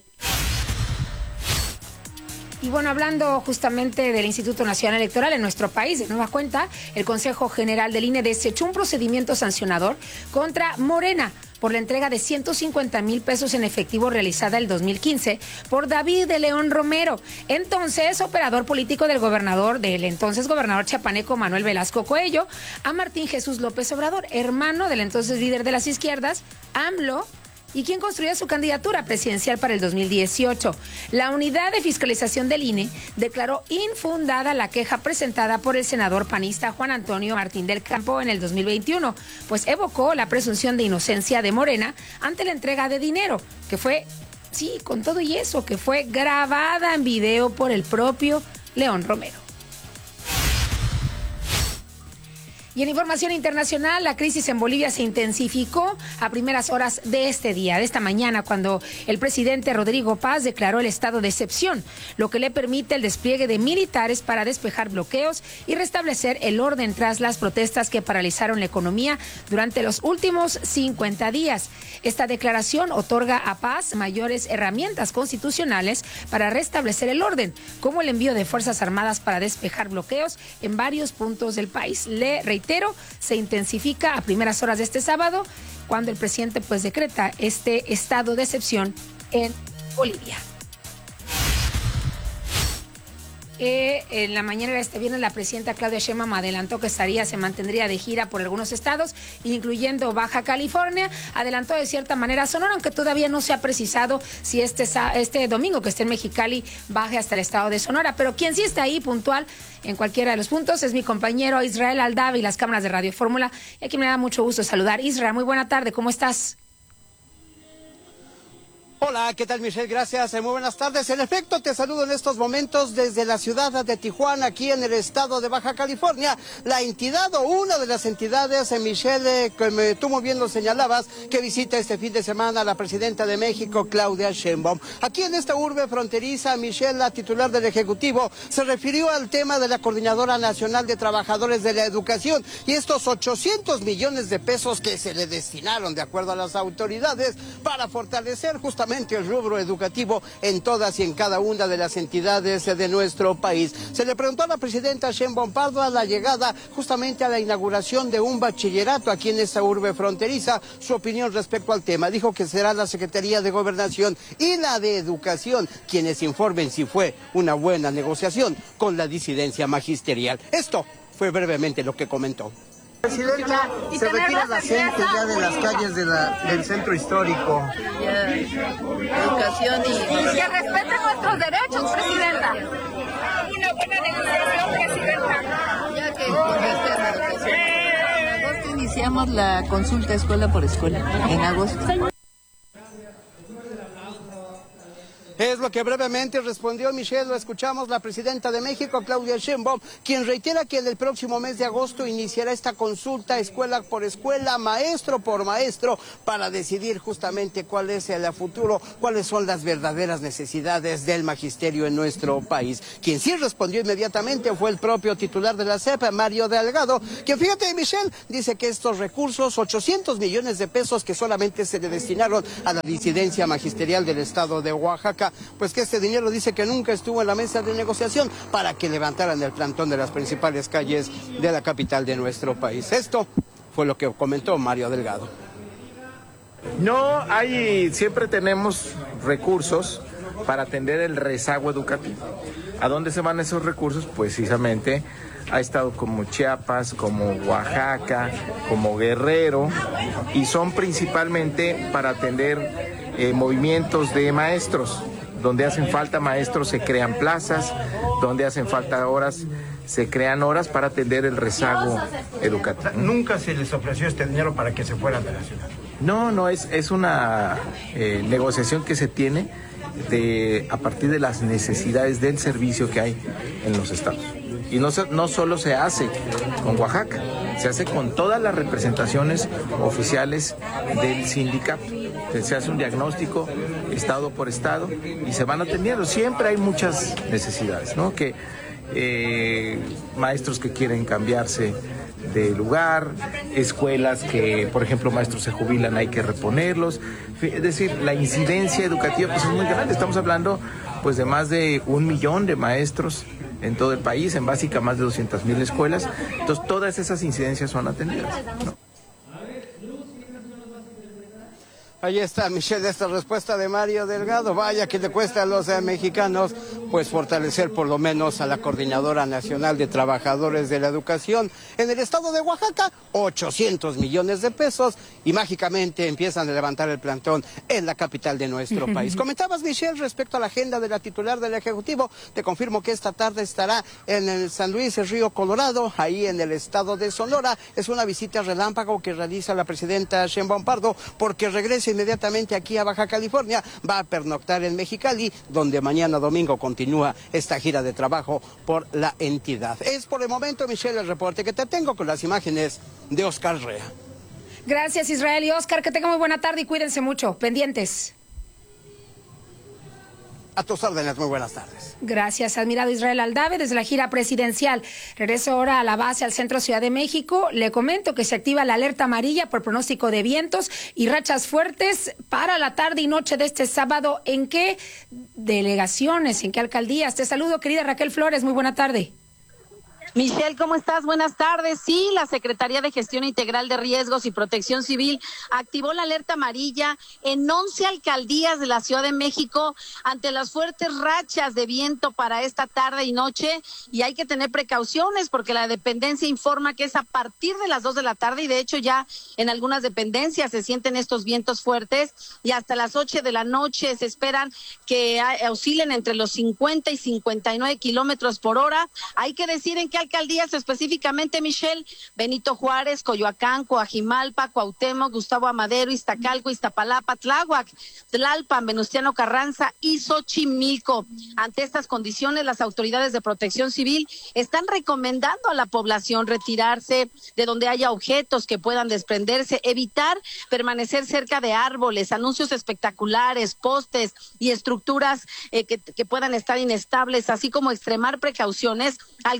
Y bueno, hablando justamente del Instituto Nacional Electoral en nuestro país, de nueva cuenta, el Consejo General del I N E desechó un procedimiento sancionador contra Morena por la entrega de ciento cincuenta mil pesos en efectivo realizada el dos mil quince por David de León Romero, entonces operador político del gobernador, del entonces gobernador chiapaneco Manuel Velasco Coello, a Martín Jesús López Obrador, hermano del entonces líder de las izquierdas, AMLO, y quien construía su candidatura presidencial para el dos mil dieciocho. La unidad de fiscalización del I N E declaró infundada la queja presentada por el senador panista Juan Antonio Martín del Campo en el dos mil veintiuno, pues evocó la presunción de inocencia de Morena ante la entrega de dinero, que fue, sí, con todo y eso, que fue grabada en video por el propio León Romero. Y en información internacional, la crisis en Bolivia se intensificó a primeras horas de este día, de esta mañana, cuando el presidente Rodrigo Paz declaró el estado de excepción, lo que le permite el despliegue de militares para despejar bloqueos y restablecer el orden tras las protestas que paralizaron la economía durante los últimos cincuenta días. Esta declaración otorga a Paz mayores herramientas constitucionales para restablecer el orden, como el envío de Fuerzas Armadas para despejar bloqueos en varios puntos del país. Le reitero, se intensifica a primeras horas de este sábado, cuando el presidente pues decreta este estado de excepción en Bolivia. Eh, en la mañana de este viernes, la presidenta Claudia Sheinbaum adelantó que estaría, se mantendría de gira por algunos estados, incluyendo Baja California. Adelantó de cierta manera Sonora, aunque todavía no se ha precisado si este, este domingo que esté en Mexicali baje hasta el estado de Sonora. Pero quien sí está ahí puntual en cualquiera de los puntos es mi compañero Israel Aldave y las cámaras de Radio Fórmula. Y aquí me da mucho gusto saludar. Israel, muy buena tarde, ¿cómo estás? Hola, ¿qué tal, Michelle? Gracias, muy buenas tardes. En efecto, te saludo en estos momentos desde la ciudad de Tijuana, aquí en el estado de Baja California. La entidad o una de las entidades, Michelle, como tú muy bien lo señalabas, que visita este fin de semana la presidenta de México, Claudia Sheinbaum. Aquí en esta urbe fronteriza, Michelle, la titular del Ejecutivo, se refirió al tema de la Coordinadora Nacional de Trabajadores de la Educación y estos ochocientos millones de pesos que se le destinaron, de acuerdo a las autoridades, para fortalecer justamente justamente el rubro educativo en todas y en cada una de las entidades de nuestro país. Se le preguntó a la presidenta Sheinbaum Pardo a la llegada justamente a la inauguración de un bachillerato aquí en esta urbe fronteriza, su opinión respecto al tema. Dijo que será la Secretaría de Gobernación y la de Educación quienes informen si fue una buena negociación con la disidencia magisterial. Esto fue brevemente lo que comentó. Presidenta, se retira la gente ya de las calles de la, del centro histórico. Ya, educación y... y que respeten nuestros derechos, Presidenta. Una buena negociación, Presidenta. Ya que con respecto a la educación. En agosto iniciamos la consulta escuela por escuela, en agosto. Es lo que brevemente respondió Michelle, lo escuchamos, la presidenta de México, Claudia Sheinbaum, quien reitera que en el próximo mes de agosto iniciará esta consulta escuela por escuela, maestro por maestro, para decidir justamente cuál es el futuro, cuáles son las verdaderas necesidades del magisterio en nuestro país. Quien sí respondió inmediatamente fue el propio titular de la S E P, Mario Delgado, quien, fíjate, Michelle, dice que estos recursos, ochocientos millones de pesos que solamente se le destinaron a la disidencia magisterial del estado de Oaxaca, pues que este dinero dice que nunca estuvo en la mesa de negociación para que levantaran el plantón de las principales calles de la capital de nuestro país. Esto fue lo que comentó Mario Delgado. No, hay, siempre tenemos recursos para atender el rezago educativo. ¿A dónde se van esos recursos? Pues precisamente ha estado como Chiapas, como Oaxaca, como Guerrero, y son principalmente para atender eh, movimientos de maestros. Donde hacen falta maestros se crean plazas, donde hacen falta horas se crean horas para atender el rezago educativo. ¿Nunca se les ofreció este dinero para que se fueran de la ciudad? No, no, es, es una eh, negociación que se tiene de, a partir de las necesidades del servicio que hay en los estados. Y no, no solo se hace con Oaxaca, se hace con todas las representaciones oficiales del sindicato. Se hace un diagnóstico estado por estado y se van atendiendo. Siempre hay muchas necesidades, ¿no? Que eh, maestros que quieren cambiarse de lugar, escuelas que, por ejemplo, maestros se jubilan, hay que reponerlos. Es decir, la incidencia educativa pues es muy grande. Estamos hablando pues de más de un millón de maestros en todo el país, en básica más de doscientas mil escuelas. Entonces todas esas incidencias son atendidas, ¿no? Ahí está, Michelle, esta respuesta de Mario Delgado. Vaya que le cuesta a los eh, mexicanos pues fortalecer por lo menos a la Coordinadora Nacional de Trabajadores de la Educación en el estado de Oaxaca, ochocientos millones de pesos, y mágicamente empiezan a levantar el plantón en la capital de nuestro país. Comentabas, Michelle, respecto a la agenda de la titular del Ejecutivo. Te confirmo que esta tarde estará en el San Luis, el Río Colorado, ahí en el estado de Sonora. Es una visita relámpago que realiza la presidenta Sheinbaum Pardo porque regresa inmediatamente aquí a Baja California, va a pernoctar en Mexicali, donde mañana domingo continúa esta gira de trabajo por la entidad. Es por el momento, Michelle, el reporte que te tengo con las imágenes de Oscar Rea. Gracias, Israel y Oscar, que tengan muy buena tarde y cuídense mucho, pendientes. A tus órdenes, muy buenas tardes. Gracias, admirado Israel Aldave, desde la gira presidencial. Regreso ahora a la base al centro Ciudad de México. Le comento que se activa la alerta amarilla por pronóstico de vientos y rachas fuertes para la tarde y noche de este sábado. ¿En qué delegaciones, en qué alcaldías? Te saludo, querida Raquel Flores, muy buena tarde. Michelle, ¿cómo estás? Buenas tardes. Sí, la Secretaría de Gestión Integral de Riesgos y Protección Civil activó la alerta amarilla en once alcaldías de la Ciudad de México ante las fuertes rachas de viento para esta tarde y noche, y hay que tener precauciones porque la dependencia informa que es a partir de las dos de la tarde, y de hecho ya en algunas dependencias se sienten estos vientos fuertes, y hasta las ocho de la noche se esperan que oscilen entre los cincuenta y cincuenta y nueve kilómetros por hora. Hay que decir en qué alcaldías específicamente, Michelle: Benito Juárez, Coyoacán, Coajimalpa, Cuauhtémoc, Gustavo Amadero, Iztacalco, Iztapalapa, Tláhuac, Tlalpan, Venustiano Carranza y Xochimilco. Ante estas condiciones, las autoridades de Protección Civil están recomendando a la población retirarse de donde haya objetos que puedan desprenderse, evitar permanecer cerca de árboles, anuncios espectaculares, postes y estructuras eh, que, que puedan estar inestables, así como extremar precauciones al conducir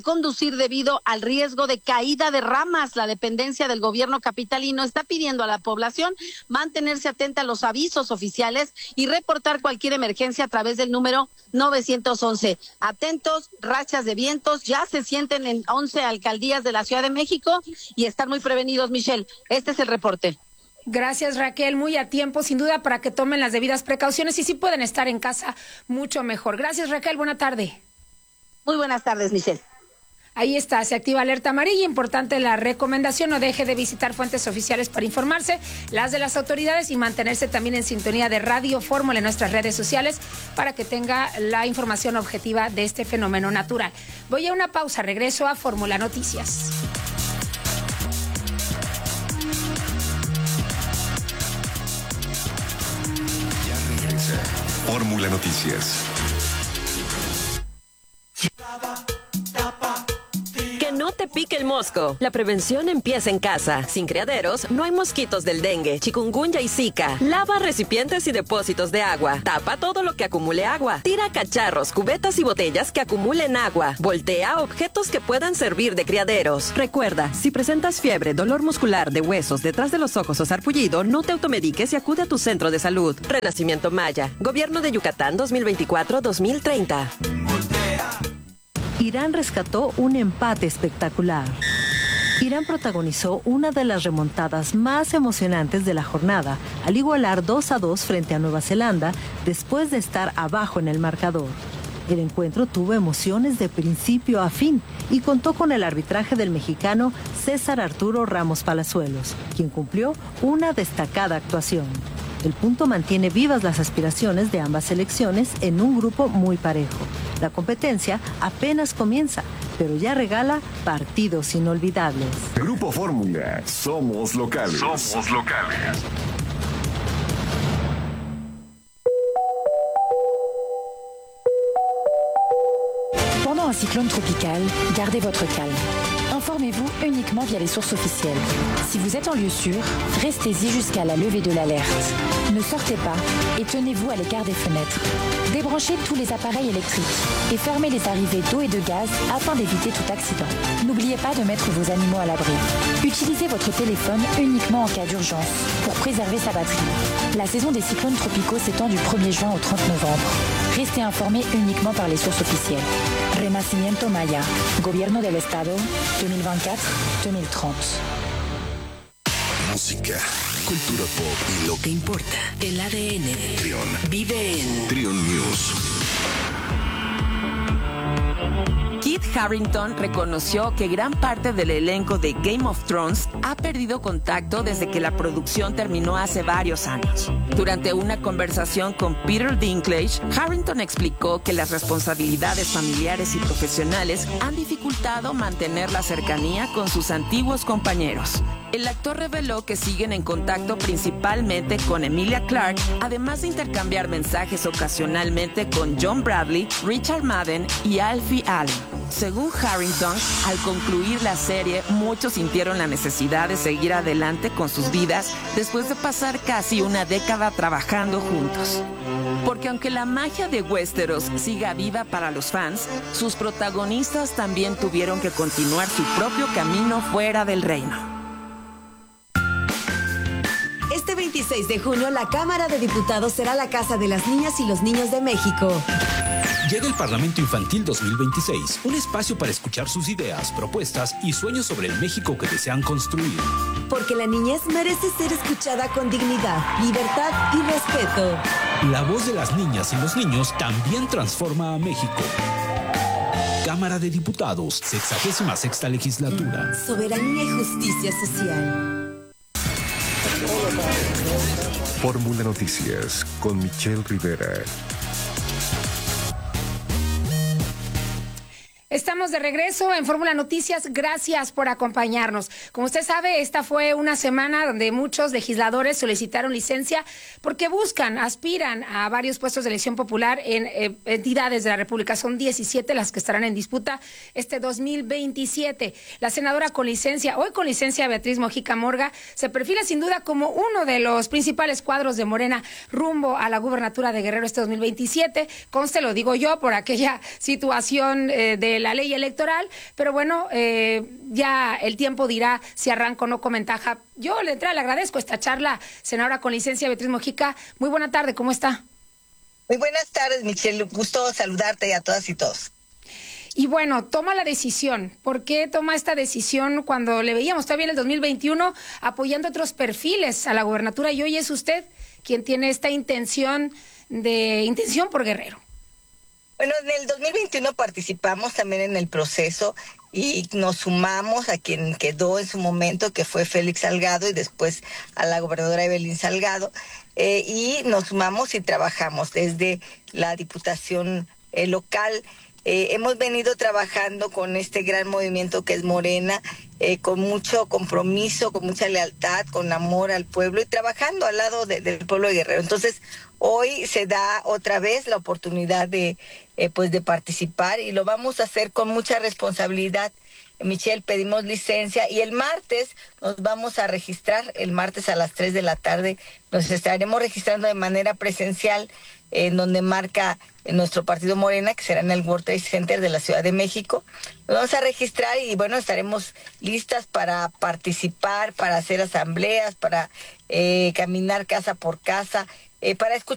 reducir debido al riesgo de caída de ramas. La dependencia del gobierno capitalino está pidiendo a la población mantenerse atenta a los avisos oficiales y reportar cualquier emergencia a través del número novecientos once. Atentos, rachas de vientos ya se sienten en once alcaldías de la Ciudad de México y están muy prevenidos, Michelle. Este es el reporte. Gracias, Raquel, muy a tiempo, sin duda, para que tomen las debidas precauciones y si pueden estar en casa, mucho mejor. Gracias, Raquel, buena tarde. Muy buenas tardes, Michelle. Ahí está, se activa alerta amarilla, importante la recomendación, no deje de visitar fuentes oficiales para informarse, las de las autoridades y mantenerse también en sintonía de Radio Fórmula en nuestras redes sociales para que tenga la información objetiva de este fenómeno natural. Voy a una pausa, regreso a Fórmula Noticias. Fórmula Noticias. Que no te pique el mosco. La prevención empieza en casa. Sin criaderos, no hay mosquitos del dengue, chikungunya y zika. Lava recipientes y depósitos de agua. Tapa todo lo que acumule agua. Tira cacharros, cubetas y botellas que acumulen agua. Voltea objetos que puedan servir de criaderos. Recuerda, si presentas fiebre, dolor muscular de huesos detrás de los ojos o sarpullido, no te automediques y acude a tu centro de salud. Renacimiento Maya. Gobierno de Yucatán dos mil veinticuatro a dos mil treinta. Irán rescató un empate espectacular. Irán protagonizó una de las remontadas más emocionantes de la jornada, al igualar dos a dos frente a Nueva Zelanda después de estar abajo en el marcador. El encuentro tuvo emociones de principio a fin y contó con el arbitraje del mexicano César Arturo Ramos Palazuelos, quien cumplió una destacada actuación. El punto mantiene vivas las aspiraciones de ambas selecciones en un grupo muy parejo. La competencia apenas comienza, pero ya regala partidos inolvidables. Grupo Fórmula, somos locales. Somos locales. Pendant un cyclone tropical, gardez votre calme. Informez-vous uniquement via les sources officielles. Si vous êtes en lieu sûr, restez-y jusqu'à la levée de l'alerte. Ne sortez pas et tenez-vous à l'écart des fenêtres. Débranchez tous les appareils électriques et fermez les arrivées d'eau et de gaz afin d'éviter tout accident. N'oubliez pas de mettre vos animaux à l'abri. Utilisez votre téléphone uniquement en cas d'urgence pour préserver sa batterie. La saison des cyclones tropicaux s'étend du premier juin au trente novembre. Restez informés uniquement par les sources officielles. Renacimiento Maya, Gobierno del Estado, dos mil veinticuatro a dos mil treinta. Música, cultura pop y lo que importa. El A D N de Trión vive en Trión News. Kit Harington reconoció que gran parte del elenco de Game of Thrones ha perdido contacto desde que la producción terminó hace varios años. Durante una conversación con Peter Dinklage, Harington explicó que las responsabilidades familiares y profesionales han dificultado mantener la cercanía con sus antiguos compañeros. El actor reveló que siguen en contacto principalmente con Emilia Clarke, además de intercambiar mensajes ocasionalmente con John Bradley, Richard Madden y Alfie Allen. Según Harington, al concluir la serie, muchos sintieron la necesidad de seguir adelante con sus vidas después de pasar casi una década trabajando juntos. Porque aunque la magia de Westeros siga viva para los fans, sus protagonistas también tuvieron que continuar su propio camino fuera del reino. Este veintiséis de junio, la Cámara de Diputados será la casa de las niñas y los niños de México. Llega el Parlamento Infantil dos mil veintiséis, un espacio para escuchar sus ideas, propuestas y sueños sobre el México que desean construir. Porque la niñez merece ser escuchada con dignidad, libertad y respeto. La voz de las niñas y los niños también transforma a México. Cámara de Diputados, sexagésima sexta legislatura. Soberanía y justicia social. Fórmula Noticias con Michelle Rivera. Estamos de regreso en Fórmula Noticias. Gracias por acompañarnos. Como usted sabe, esta fue una semana donde muchos legisladores solicitaron licencia porque buscan, aspiran a varios puestos de elección popular en eh, entidades de la República. Son diecisiete las que estarán en disputa este dos mil veintisiete. La senadora con licencia, hoy con licencia Beatriz Mojica Morga, se perfila sin duda como uno de los principales cuadros de Morena rumbo a la gubernatura de Guerrero este dos mil veintisiete. Conste, lo digo yo, por aquella situación eh, de la ley electoral, pero bueno, eh, ya el tiempo dirá si arranca o no con ventaja. Yo le entré, le agradezco esta charla, senadora con licencia Beatriz Mojica. Muy buena tarde, ¿cómo está? Muy buenas tardes, Michelle. Gusto saludarte y a todas y todos. Y bueno, toma la decisión. ¿Por qué toma esta decisión cuando le veíamos todavía en el dos mil veintiuno apoyando otros perfiles a la gobernatura y hoy es usted quien tiene esta intención de intención por Guerrero? Bueno, en el dos mil veintiuno participamos también en el proceso y nos sumamos a quien quedó en su momento, que fue Félix Salgado, y después a la gobernadora Evelyn Salgado, eh, y nos sumamos y trabajamos desde la diputación eh, local. Eh, hemos venido trabajando con este gran movimiento que es Morena, eh, con mucho compromiso, con mucha lealtad, con amor al pueblo y trabajando al lado de, del pueblo de Guerrero. Entonces, hoy se da otra vez la oportunidad de, eh, pues de participar y lo vamos a hacer con mucha responsabilidad. Michelle, pedimos licencia y el martes nos vamos a registrar, el martes a las tres de la tarde nos estaremos registrando de manera presencial en donde marca nuestro partido Morena, que será en el World Trade Center de la Ciudad de México. Nos vamos a registrar y bueno, estaremos listas para participar, para hacer asambleas, para eh, caminar casa por casa, eh, para escuchar